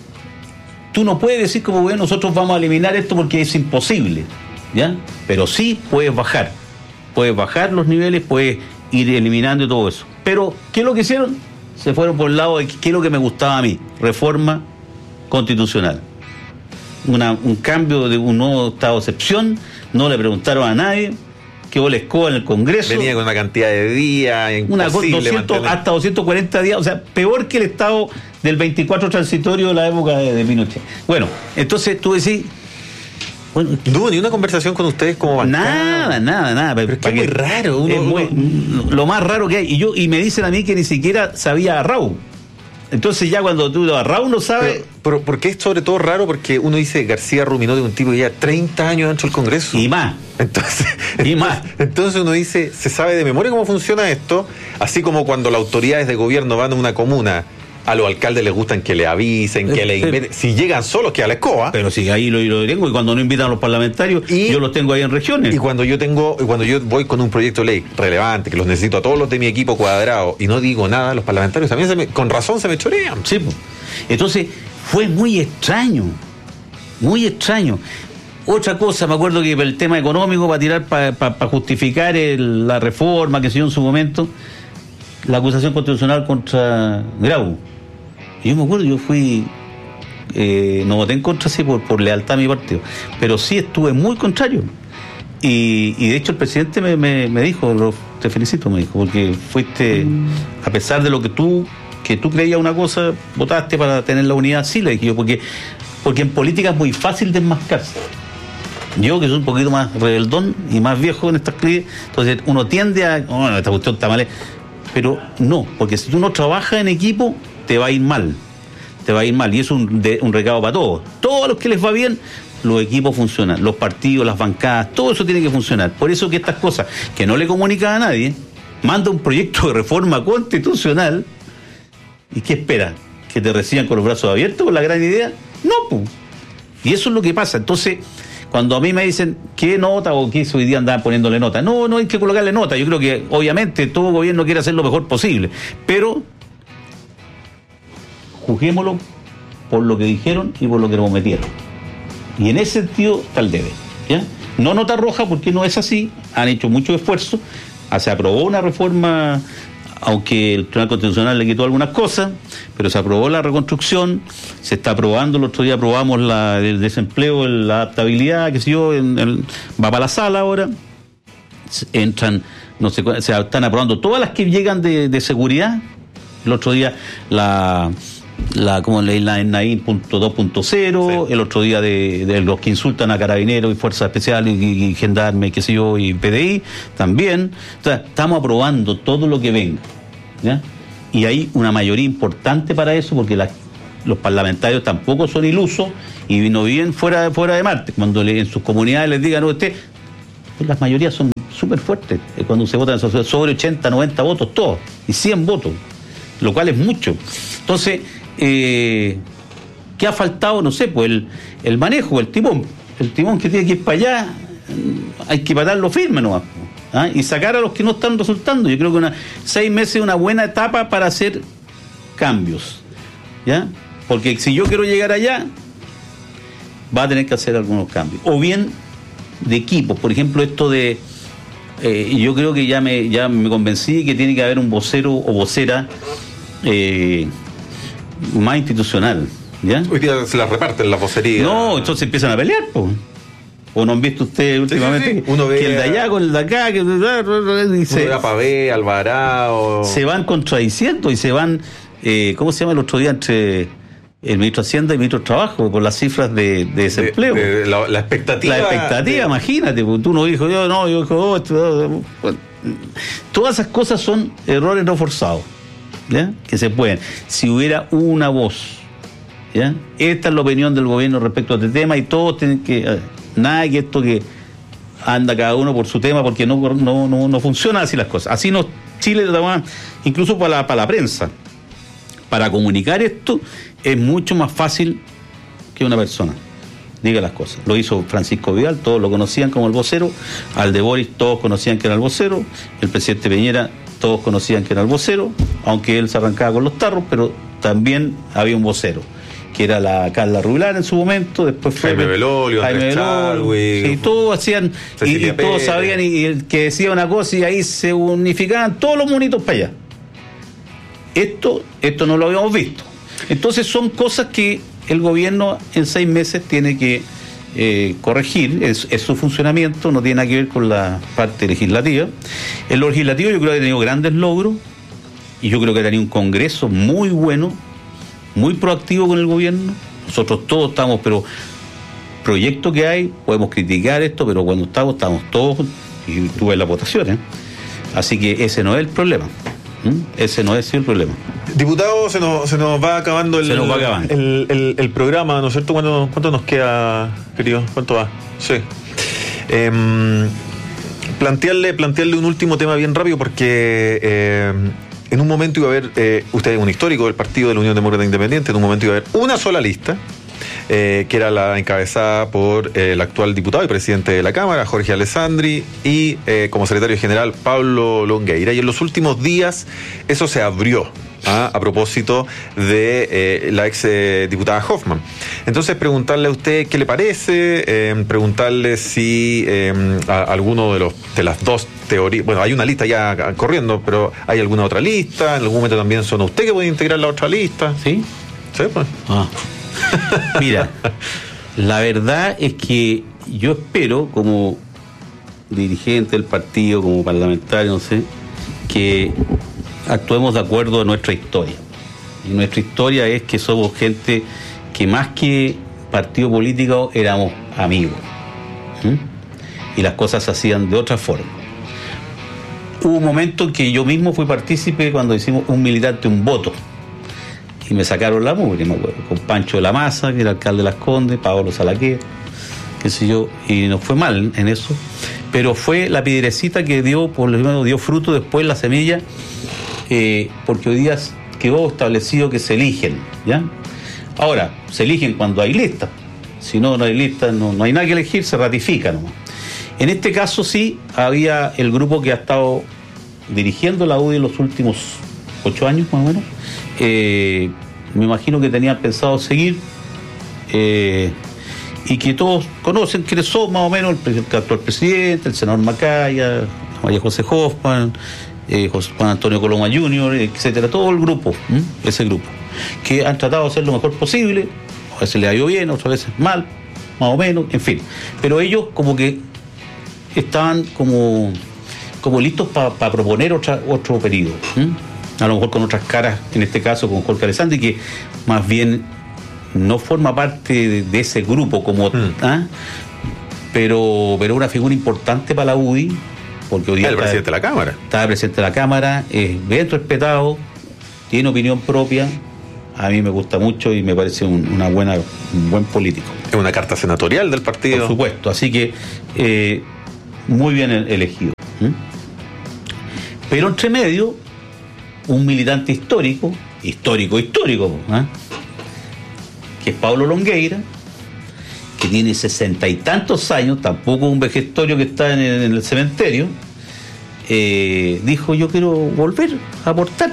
S10: tú no puedes decir como, bueno, nosotros vamos a eliminar esto porque es imposible, ¿ya? Pero sí puedes bajar. Puedes bajar los niveles, puedes ir eliminando y todo eso. Pero, ¿qué es lo que hicieron? Se fueron por el lado de qué es lo que me gustaba a mí. Reforma constitucional. Un cambio de un nuevo estado de excepción. No le preguntaron a nadie. Quedó la escoba en el Congreso.
S9: Venía con una cantidad de días imposible
S10: 200, hasta 240 días. O sea, peor que el estado del 24 transitorio de la época de Pinochet. Bueno, entonces tú decís... Bueno,
S9: no hubo ni una conversación con ustedes como bancada.
S10: Nada.
S9: Pero es que es muy raro.
S10: Lo más raro que hay. Y me dicen a mí que ni siquiera sabía a Raúl. Entonces ya cuando tú a Raúl no sabes...
S9: Pero porque es sobre todo raro porque uno dice García Ruminó de un tipo que ya 30 años dentro del Congreso.
S10: Y más.
S9: Entonces uno dice, se sabe de memoria cómo funciona esto, así como cuando las autoridades de gobierno van a una comuna, a los alcaldes les gustan que le avisen, que le inviten. Si llegan solos, queda la escoba.
S10: Pero si ahí lo tengo, y cuando no invitan a los parlamentarios, yo los tengo ahí en regiones.
S9: Y cuando yo voy con un proyecto de ley relevante, que los necesito a todos los de mi equipo cuadrado, y no digo nada, los parlamentarios también con razón se me chorean.
S10: Sí, pues. Entonces, fue muy extraño. Muy extraño. Otra cosa, me acuerdo que el tema económico, para tirar, para justificar la reforma que se dio en su momento, la acusación constitucional contra Grau. Yo me acuerdo, yo fui, no voté en contra, sí, por lealtad a mi partido, pero sí estuve muy contrario. Y de hecho el presidente me dijo, te felicito, me dijo, porque fuiste, a pesar de lo que tú creías una cosa, votaste para tener la unidad. Sí, le dije yo, porque en política es muy fácil desmascarse. Yo, que soy un poquito más rebeldón y más viejo en estas crisis, entonces uno tiende a, esta cuestión está mal. Pero no, porque si tú no trabajas en equipo, te va a ir mal. Y es un recado para todos. Todos los que les va bien, los equipos funcionan. Los partidos, las bancadas, todo eso tiene que funcionar. Por eso que estas cosas que no le comunica a nadie, manda un proyecto de reforma constitucional. ¿Y qué espera? ¿Que te reciban con los brazos abiertos con la gran idea? No, pues. Y eso es lo que pasa. Entonces, cuando a mí me dicen qué nota o qué hoy día andaban poniéndole nota, no hay que colocarle nota. Yo creo que obviamente todo gobierno quiere hacer lo mejor posible, pero juzguémoslo por lo que dijeron y por lo que nos metieron. Y en ese sentido está el debe, ¿ya? No nota roja porque no es así, han hecho mucho esfuerzo, se aprobó una reforma aunque el Tribunal Constitucional le quitó algunas cosas, pero se aprobó la reconstrucción, se está aprobando, el otro día aprobamos el desempleo, la adaptabilidad, qué sé yo, va para la sala ahora, entran, no sé, se están aprobando todas las que llegan de seguridad. El otro día como la ENAIN 2.0, el otro día de los que insultan a carabineros y fuerzas especiales y gendarmes, qué sé yo, y PDI también. O sea, estamos aprobando todo lo que venga, ¿ya? Y hay una mayoría importante para eso, porque los parlamentarios tampoco son ilusos y no viven fuera de Marte. Cuando en sus comunidades les digan, no, pues las mayorías son súper fuertes, cuando se votan sobre 80, 90 votos todos, y 100 votos, lo cual es mucho. Entonces, ¿qué ha faltado? No sé, pues el manejo, el timón que tiene que ir para allá, hay que patarlo firme nomás, ¿ah? Y sacar a los que no están resultando. Yo creo que 6 meses es una buena etapa para hacer cambios, ¿ya? Porque si yo quiero llegar allá, va a tener que hacer algunos cambios, o bien de equipos. Por ejemplo, esto de yo creo que ya me convencí que tiene que haber un vocero o vocera más institucional, ¿ya?
S9: Hoy día se las reparten las vocerías.
S10: No, entonces empiezan a pelear, pues. ¿O no han visto ustedes últimamente?
S9: Sí. Uno ve
S10: que el de allá con el de acá, que
S9: dice, uno ve a Pavé, Alvarado.
S10: Se van contradiciendo y se van, ¿cómo se llama el otro día entre el ministro de Hacienda y el ministro de Trabajo por las cifras de desempleo?
S9: La expectativa.
S10: La expectativa, imagínate, porque tú no dijo yo dijo todas esas cosas son errores no forzados, ¿ya? Que se pueden. Si hubiera una voz, ¿ya? Esta es la opinión del gobierno respecto a este tema y todos tienen que... Nada que esto que anda cada uno por su tema, porque no funciona así las cosas. Así no, Chile, incluso para la prensa, para comunicar esto es mucho más fácil que una persona diga las cosas. Lo hizo Francisco Vidal, todos lo conocían como el vocero, al de Boris todos conocían que era el vocero, el presidente Piñera todos conocían que era el vocero, aunque él se arrancaba con los tarros, pero también había un vocero, que era la Carla Rubilar en su momento, después fue
S9: Jaime Belolio,
S10: sí, todos hacían, y todos sabían, y el que decía una cosa y ahí se unificaban todos los monitos para allá. Esto no lo habíamos visto. Entonces son cosas que el gobierno en 6 meses tiene que corregir, es su funcionamiento, no tiene nada que ver con la parte legislativa. En lo legislativo yo creo que ha tenido grandes logros, y yo creo que ha tenido un congreso muy bueno, muy proactivo con el gobierno. Nosotros todos estamos, pero proyecto que hay, podemos criticar esto, pero cuando estamos todos, y tú ves las votaciones. Así que ese no es el problema. Ese no es el problema.
S9: Diputado, se nos va acabando el programa, ¿no es cierto? ¿Cuánto nos queda, querido? ¿Cuánto va? Sí. Plantearle un último tema bien rápido, porque en un momento iba a haber, usted es un histórico del Partido de la Unión Demócrata Independiente, en un momento iba a haber una sola lista, que era la encabezada por el actual diputado y presidente de la Cámara, Jorge Alessandri, y como secretario general, Pablo Longueira. Y en los últimos días eso se abrió, a propósito de la ex diputada Hoffman. Entonces, preguntarle a usted qué le parece, preguntarle si alguno de las dos teorías, bueno, hay una lista ya corriendo, pero ¿hay alguna otra lista? En algún momento también son usted que puede integrar la otra lista.
S10: ¿Sí?
S9: Sí, pues.
S10: Mira, la verdad es que yo espero, como dirigente del partido, como parlamentario, no sé, que actuemos de acuerdo a nuestra historia. Y nuestra historia es que somos gente que más que partido político éramos amigos. Y las cosas se hacían de otra forma. Hubo un momento en que yo mismo fui partícipe cuando hicimos un militante, un voto. Y me sacaron la mugre, me acuerdo, con Pancho de la Maza, que era alcalde de Las Condes, Pablo Salaquer, qué sé yo, y nos fue mal en eso. Pero fue la piedrecita que dio fruto después la semilla, porque hoy día quedó establecido que se eligen, ¿ya? Ahora, se eligen cuando hay lista. Si no hay lista, no hay nada que elegir, se ratifica nomás. En este caso sí, había el grupo que ha estado dirigiendo la UDI en los últimos 8 años, más o menos. Me imagino que tenían pensado seguir, y que todos conocen quiénes son más o menos el actual presidente, el senador Macaya, María José Hoffman, Juan Antonio Coloma Jr., etcétera, todo el grupo, ese grupo, que han tratado de hacer lo mejor posible. A veces le ha ido bien, otras veces mal, más o menos, en fin. Pero ellos como que estaban como listos para proponer otro periodo. A lo mejor con otras caras, en este caso con Jorge Alessandri, que más bien no forma parte de ese grupo como pero una figura importante para la UDI, porque hoy día
S9: el presidente de la Cámara.
S10: Está presidente de la Cámara, es bien respetado, tiene opinión propia. A mí me gusta mucho y me parece un buen político.
S9: Es una carta senatorial del partido.
S10: Por supuesto, así que muy bien elegido. Pero entre medio, un militante histórico, que es Pablo Longueira, que tiene 60 y tantos años, tampoco un vejestorio que está en el cementerio, dijo: yo quiero volver a aportar.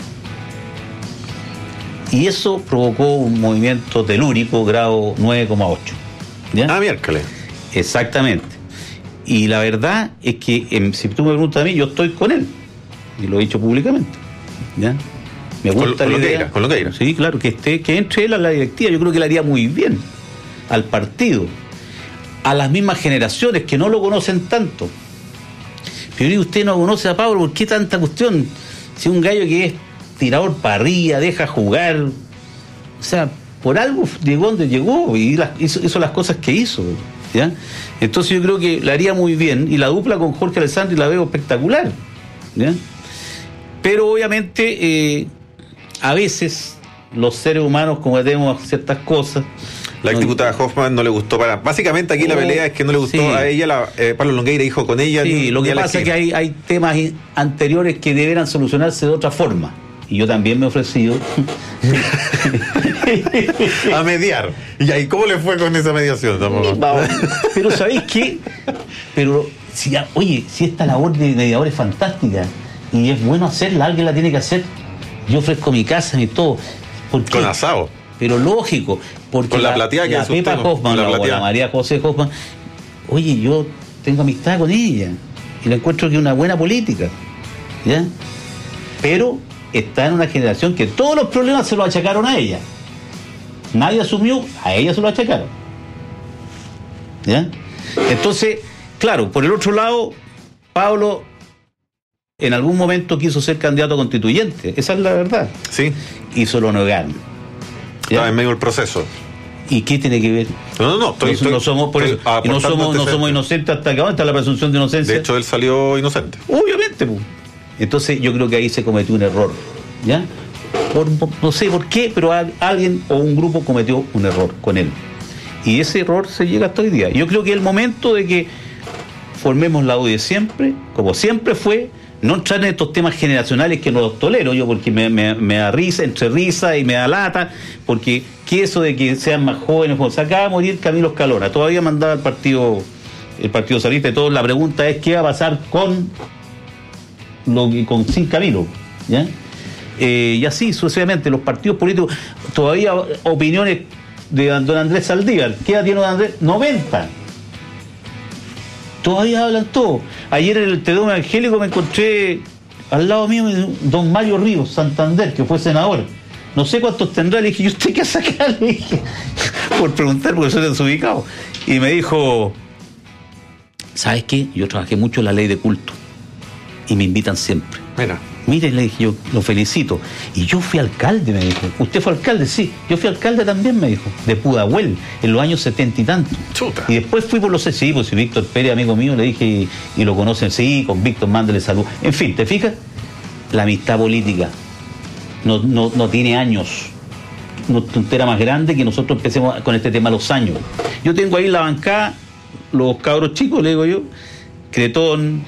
S10: Y eso provocó un movimiento telúrico grado 9,8. ¿Ya?
S9: Miércoles.
S10: Exactamente. Y la verdad es que, si tú me preguntas a mí, yo estoy con él. Y lo he dicho públicamente. ¿Ya? Me gusta la idea.
S9: Con Longueira.
S10: Sí, claro, que entre él a la directiva. Yo creo que le haría muy bien al partido, a las mismas generaciones que no lo conocen tanto. Pero usted no conoce a Pablo, ¿por qué tanta cuestión? Si un gallo que es tirador para arriba, deja jugar, o sea, por algo llegó donde llegó y hizo las cosas que hizo, ¿ya? Entonces yo creo que le haría muy bien, y la dupla con Jorge Alessandri la veo espectacular, ¿ya? Pero obviamente a veces los seres humanos cometemos ciertas cosas.
S9: La exdiputada Hoffman no le gustó básicamente aquí la pelea es que no le gustó a ella, Pablo Longueira dijo con ella.
S10: Sí, lo que pasa es que hay temas anteriores que deberán solucionarse de otra forma. Y yo también me he ofrecido
S9: a mediar. ¿Y ahí cómo le fue con esa mediación?
S10: Pero ¿sabéis qué? Pero si esta labor de mediador es fantástica y es bueno hacerla, alguien la tiene que hacer. Yo ofrezco mi casa y todo. ¿Por qué?
S9: Con asado.
S10: Pero lógico, porque
S9: con la plateada que
S10: la Pepa Hoffman o la María José Hoffman, yo tengo amistad con ella y la encuentro que es una buena política, ¿ya? Pero está en una generación que todos los problemas se los achacaron a ella. Nadie asumió, a ella se lo achacaron, ¿ya? Entonces, claro, por el otro lado, Pablo en algún momento quiso ser candidato a constituyente, esa es la verdad.
S9: Sí.
S10: Y se lo negaron.
S9: Estaba en medio del proceso.
S10: ¿Y qué tiene que ver?
S9: No
S10: somos inocentes hasta que ahora está la presunción de inocencia.
S9: De hecho, él salió inocente.
S10: Obviamente, pues. Entonces yo creo que ahí se cometió un error, ¿ya? No sé por qué, pero alguien o un grupo cometió un error con él. Y ese error se llega hasta hoy día. Yo creo que es el momento de que formemos la UDI siempre, como siempre fue, no entrar en estos temas generacionales que no los tolero yo, porque me da risa, entre risa y me da lata, porque que eso de que sean más jóvenes, se acaba de morir Camilo Escalona, todavía mandaba el Partido Socialista y todo. La pregunta es qué va a pasar sin Camilo, ¿ya? Y así sucesivamente los partidos políticos, todavía opiniones de don Andrés Saldívar. ¿Qué edad tiene don Andrés? 90. Todavía hablan todo. Ayer en el Tedeum Evangélico me encontré al lado mío don Mario Ríos, Santander, que fue senador. No sé cuántos tendrá. Le dije, ¿y usted qué saca? Le dije, por preguntar, porque soy desubicado. Y me dijo, ¿sabes qué? Yo trabajé mucho en la ley de culto y me invitan siempre. Mire, le dije, yo lo felicito. Y yo fui alcalde, me dijo. ¿Usted fue alcalde? Sí. Yo fui alcalde también, me dijo, de Pudahuel, en los años 70 y tantos.
S9: Chuta.
S10: Y después fui por los sí, pues si Víctor Pérez, amigo mío, le dije, y lo conocen, sí, con Víctor, mándale salud. En fin, ¿te fijas? La amistad política no tiene años. Una tontera más grande que nosotros empecemos con este tema a los años. Yo tengo ahí en la bancada los cabros chicos, le digo yo, Cretón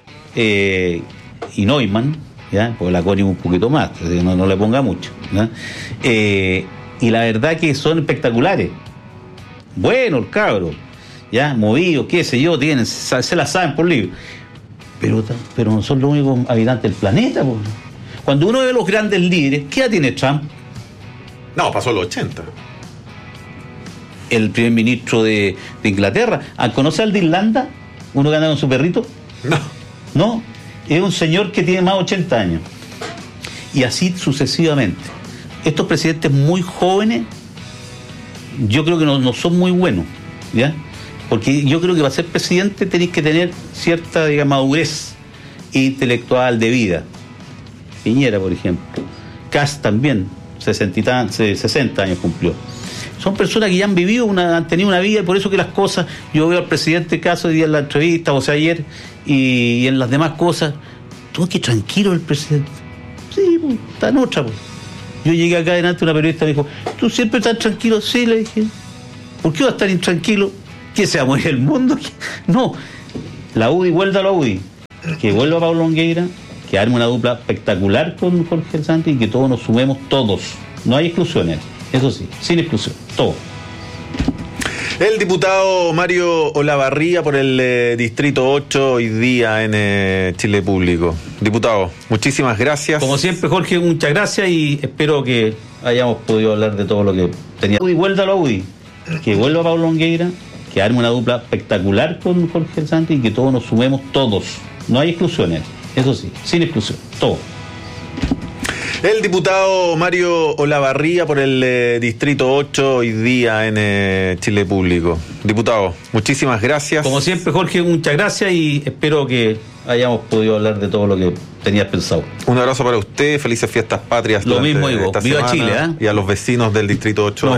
S10: y Neumann, ¿ya? Porque la Connie un poquito más, no le ponga mucho, ¿ya? Y la verdad que son espectaculares. Buenos el cabro, ya, movidos, qué sé yo, se la saben por libro. Pero no son los únicos habitantes del planeta, pues. Cuando uno ve los grandes líderes, ¿qué edad tiene Trump?
S9: No, pasó los 80.
S10: El primer ministro de Inglaterra. ¿Conoce al de Irlanda? Uno que anda con su perrito.
S9: No.
S10: ¿No? es un señor que tiene más de 80 años. Y así sucesivamente. Estos presidentes muy jóvenes, yo creo que no son muy buenos, ¿ya? Porque yo creo que para ser presidente tenéis que tener cierta, digamos, madurez intelectual de vida. Piñera, por ejemplo. Kast también, 60 años cumplió. Son personas que ya han vivido, han tenido una vida, y por eso que las cosas, yo veo al presidente Caso hoy día en la entrevista, o sea, ayer, y en las demás cosas, todo que tranquilo el presidente. Sí, pues, está en otra, pues. Yo llegué acá delante, una periodista me dijo, ¿tú siempre estás tranquilo? Sí, le dije. ¿Por qué vas a estar intranquilo? ¿Qué se va a morir el mundo? No, la UDI, vuelva a la UDI, que vuelva Pablo Longueira, que arme una dupla espectacular con Jorge Santos y que todos nos sumemos, todos. No hay exclusiones, eso sí, sin exclusión, todos.
S9: El diputado Mario Olavarría por el Distrito 8 hoy día en Chile Público. Diputado, muchísimas gracias.
S10: Como siempre, Jorge, muchas gracias y espero que hayamos podido hablar de todo lo que tenía. UDI, vuelva a la UDI, que vuelva Pablo Longueira, que arme una dupla espectacular con Jorge Santos y que todos nos sumemos, todos. No hay exclusiones, eso sí, sin exclusión, todos.
S9: El diputado Mario Olavarría por el Distrito 8 hoy día en Chile Público. Diputado, muchísimas gracias.
S10: Como siempre, Jorge, muchas gracias y espero que hayamos podido hablar de todo lo que tenías pensado.
S9: Un abrazo para usted, felices fiestas patrias.
S10: Lo mismo digo, viva Chile, ¿eh?
S9: Y a los vecinos del Distrito 8.